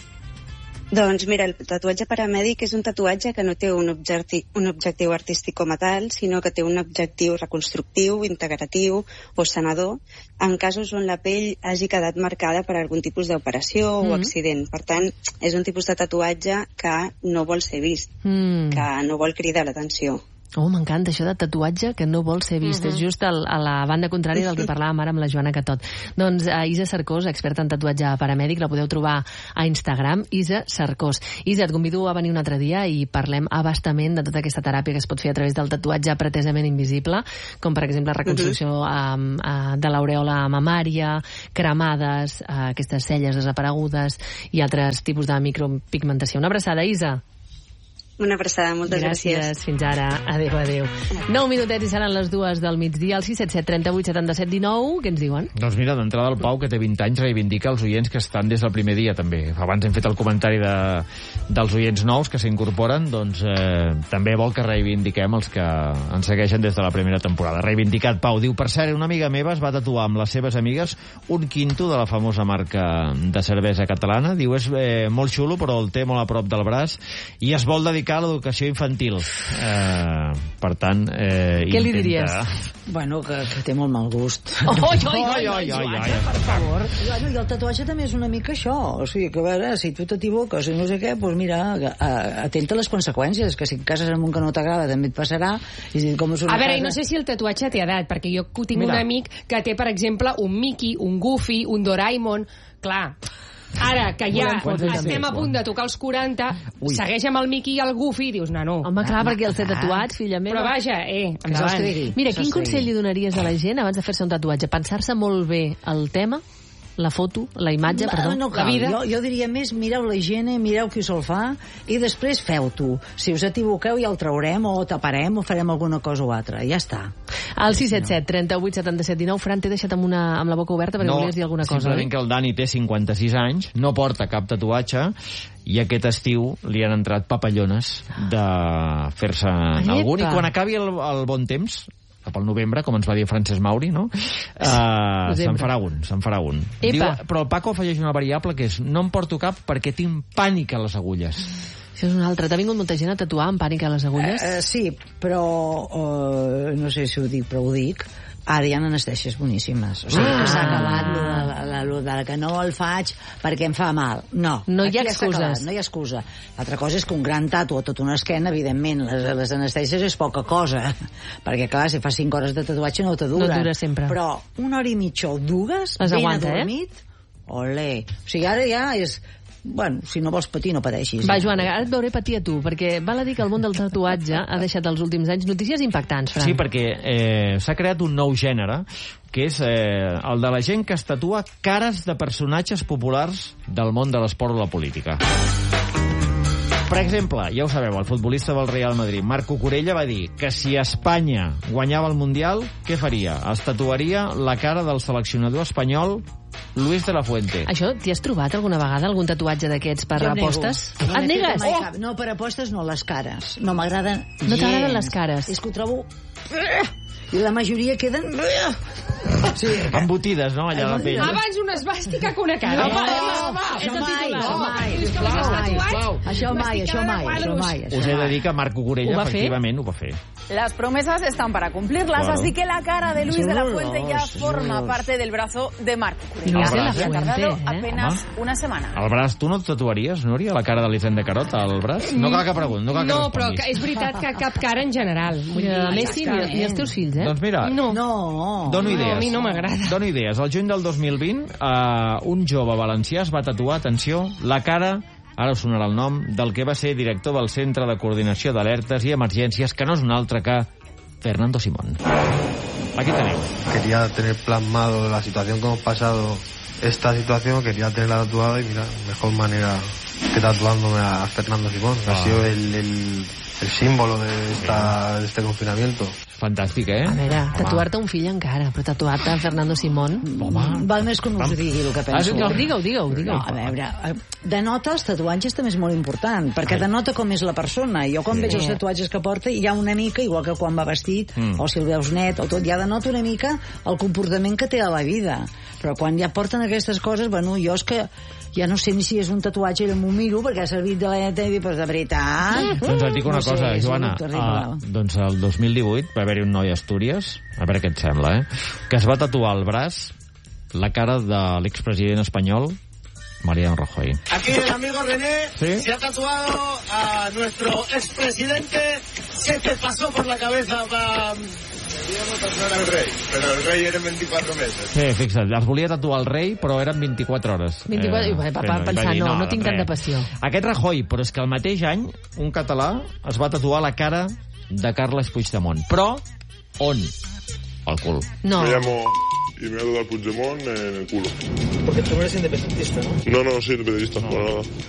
Doncs mira, el tatuatge paramèdic és un tatuatge que no té un objectiu, un objectiu artístic com a tal, sinó que té un objectiu reconstructiu, integratiu o sanador, en casos on la pell hagi quedat marcada per algun tipus d'operació mm-hmm. o accident. Per tant, és un tipus de tatuatge que no vol ser vist, mm. que no vol cridar l'atenció. Oh, m'encanta això de tatuatge que no vol ser vist. Uh-huh. És just el, a la banda contrària del que parlàvem ara amb la Joana Catot. Doncs uh, Isa Cercós, experta en tatuatge paramèdic, la podeu trobar a Instagram, Isa Cercós. Isa, et convido a venir un altre dia i parlem abastament de tota aquesta teràpia que es pot fer a través del tatuatge pretesament invisible, com per exemple reconstrucció uh-huh. uh, uh, de l'aureola mamària, cremades, uh, aquestes celles desaparegudes i altres tipus de micropigmentació. Una abraçada, Isa. Una abraçada, moltes gràcies. Gràcies, fins ara. Adéu, adéu. Nou minutets i seran les dues del migdia, al sis set set trenta vuit setanta set dinou. Què ens diuen? Doncs mira, d'entrada el Pau, que té vint anys, reivindica els oients que estan des del primer dia, també. Abans hem fet el comentari de, dels oients nous que s'incorporen, doncs eh, també vol que reivindiquem els que ens segueixen des de la primera temporada. Reivindicat, Pau. Diu, per cert, una amiga meva es va tatuar amb les seves amigues un quinto de la famosa marca de cervesa catalana. Diu, és eh, molt xulo, però el té molt a prop del braç i es vol dedicar a l'educació infantil. Eh, per tant, eh, què li intenta... diries? Bueno, que, que té molt mal gust. Oh, oi, oi, oi, oi, oi, oi, per favor. Bueno, i el tatuatge també és una mica això. O sigui, que a veure, si tu t'equivoques i no sé què, doncs mira, atenta a les conseqüències, que si cases amb un que no t'agrada també et passarà. I si com és una a veure, casa... no sé si el tatuatge té edat, perquè jo tinc mira. un amic que té, per exemple, un Mickey, un Goofy, un Doraemon... Clar... Ara, que ja estem a punt de tocar els quaranta, Ui. segueix amb el Mickey i el Goofy, i dius, nano... Home, clar, perquè els té tatuats, filla meva. Però vaja, eh, endavant. Mira, quin consell li donaries a la gent abans de fer-se un tatuatge? Pensar-se molt bé el tema, la foto, la imatge, Va, perdó, no la cal. vida? Jo, jo diria més, mireu la higiene, mireu qui se'l fa, i després feu-t'ho. Si us equivoqueu ja el traurem, o taparem, o farem alguna cosa o altra. Ja està. Al sis set set, trenta-vuit, setanta-set, dinou, Fran, t'he deixat amb, una, amb la boca oberta perquè no, volies dir alguna cosa. simplement que el Dani té cinquanta-sis anys, no porta cap tatuatge, i aquest estiu li han entrat papallones de fer-se algun, i quan acabi el, el bon temps, cap al novembre, com ens va dir Francesc Mauri, no? Uh, se'n farà un, se'n farà un. Diu, però el Paco afegeix una variable que és no em porto cap perquè tinc pànic a les agulles. Això és una altra. T'ha vingut molta gent a tatuar amb pànic a les agulles? Uh, sí, però uh, no sé si ho dic, però ho dic. Ara hi ha anestèsies boníssimes. O sigui, que s'ha acabat lo de, la, la, lo de que no el faig perquè em fa mal. No, no hi ha ja excuses. No hi ha excusa. L'altra cosa és que un gran tatu a tota una esquena, evidentment, les, les anestèsies és poca cosa. Perquè, clar, si fas cinc hores de tatuatge no te dura. No dura sempre. Però una hora i mitja o dues, es ben aguanta, adormit, eh? Olé. O sigui, ara ja és... Bueno, si no vols patir, no pateixis. Va, Joana, ara et veuré patir a tu, perquè val a dir que el món del tatuatge ha deixat els últims anys notícies impactants, Fran. Sí, perquè eh, s'ha creat un nou gènere, que és eh, el de la gent que es tatua cares de personatges populars del món de l'esport o la política. Per exemple, ja ho sabeu, el futbolista del Real Madrid, Marc Cucurella, va dir que si Espanya guanyava el Mundial, què faria? Es tatuaria la cara del seleccionador espanyol Luis de la Fuente. Això, t'hi has trobat alguna vegada algun tatuatge d'aquests per jo apostes? No Et negues? Oh! No, per apostes no, les cares. No m'agraden No t'agraden les cares? És que ho trobo... I la majoria queden... Sí. Embutides, no, allà a la pell. Abans una esbàstica que una cara. No, no, no, això mai, això mai, sisplau. Això mai, això mai, això mai. Us he de dir que Marc Cucurella, efectivament, ho va fer. Las promesas están para cumplirlas, claro. Así que la cara de Luis de la Fuente ya forma parte del brazo de Marc Cucurella. Ha tardado apenas una semana. El braç, tu no et tatuaries, Núria, la cara de l'Hisenda Carot, al braç? No cal que pregunti, no cal que No, responguis. però és veritat que cap cara en general. Vull dir, a Messi ni els teus fills, eh? Doncs mira, no. no. dono idees. No, a mi no m'agrada. Dono idees. El juny del dos mil vint, uh, un jove valencià es va tatuar, atenció, la cara, ara us sonarà el nom, del que va ser director del Centre de Coordinació d'Alertes i Emergències, que no és un altre que Fernando Simón. Aquí teniu. Quería tener plasmado la situación que hemos pasado, esta situación, quería tenerla tatuada y mira, mejor manera que tatuándome a Fernando Simón, que ah. ha sido el, el, el símbolo de, esta, de este confinamiento. Fantàstic, eh? A veure, tatuar-te un fill encara, però tatuar-te a Fernando Simón... Home. Val més que no us digui el que penso. No, digueu, digueu, digueu. No, a veure, denota els tatuatges també és molt important, perquè denota com és la persona. Jo quan sí. veig els tatuatges que porta, hi ha una mica, igual que quan va vestit, mm. o si el veus net, o tot, ja denota una mica el comportament que té a la vida. Però quan ja porten aquestes coses, bueno, jo és que ja no sé ni si és un tatuatge, ara m'ho miro, perquè ha servit de la neta i dic, però de veritat... Mm. Doncs et dic una no cosa, sé, Joana, uh, doncs el dos mil divuit va haver-hi un noi a Astúries, a veure què et sembla, eh? que es va tatuar al braç la cara de l'expresident espanyol Mariano Rajoy. Aquí el amigo René ¿Sí? se ha tatuado a nuestro expresidente. ¿Qué te pasó por la cabeza para... Queríamos tatuar al rei, però el rei eren vint-i-quatre mesos. Sí, fixa't, es volia tatuar el rei, però eren vint-i-quatre hores. vint-i-quatre, eh, va, va pensar, no, no tinc tanta passió. Aquest Rajoy, però és que el mateix any, un català es va tatuar la cara de Carles Puigdemont. Però, on? Al cul. No. Me llamo... y me ha dado al Puigdemont en el culo. Porque tú no eres independentista, ¿no? No, no, soy independentista. No. Para nada.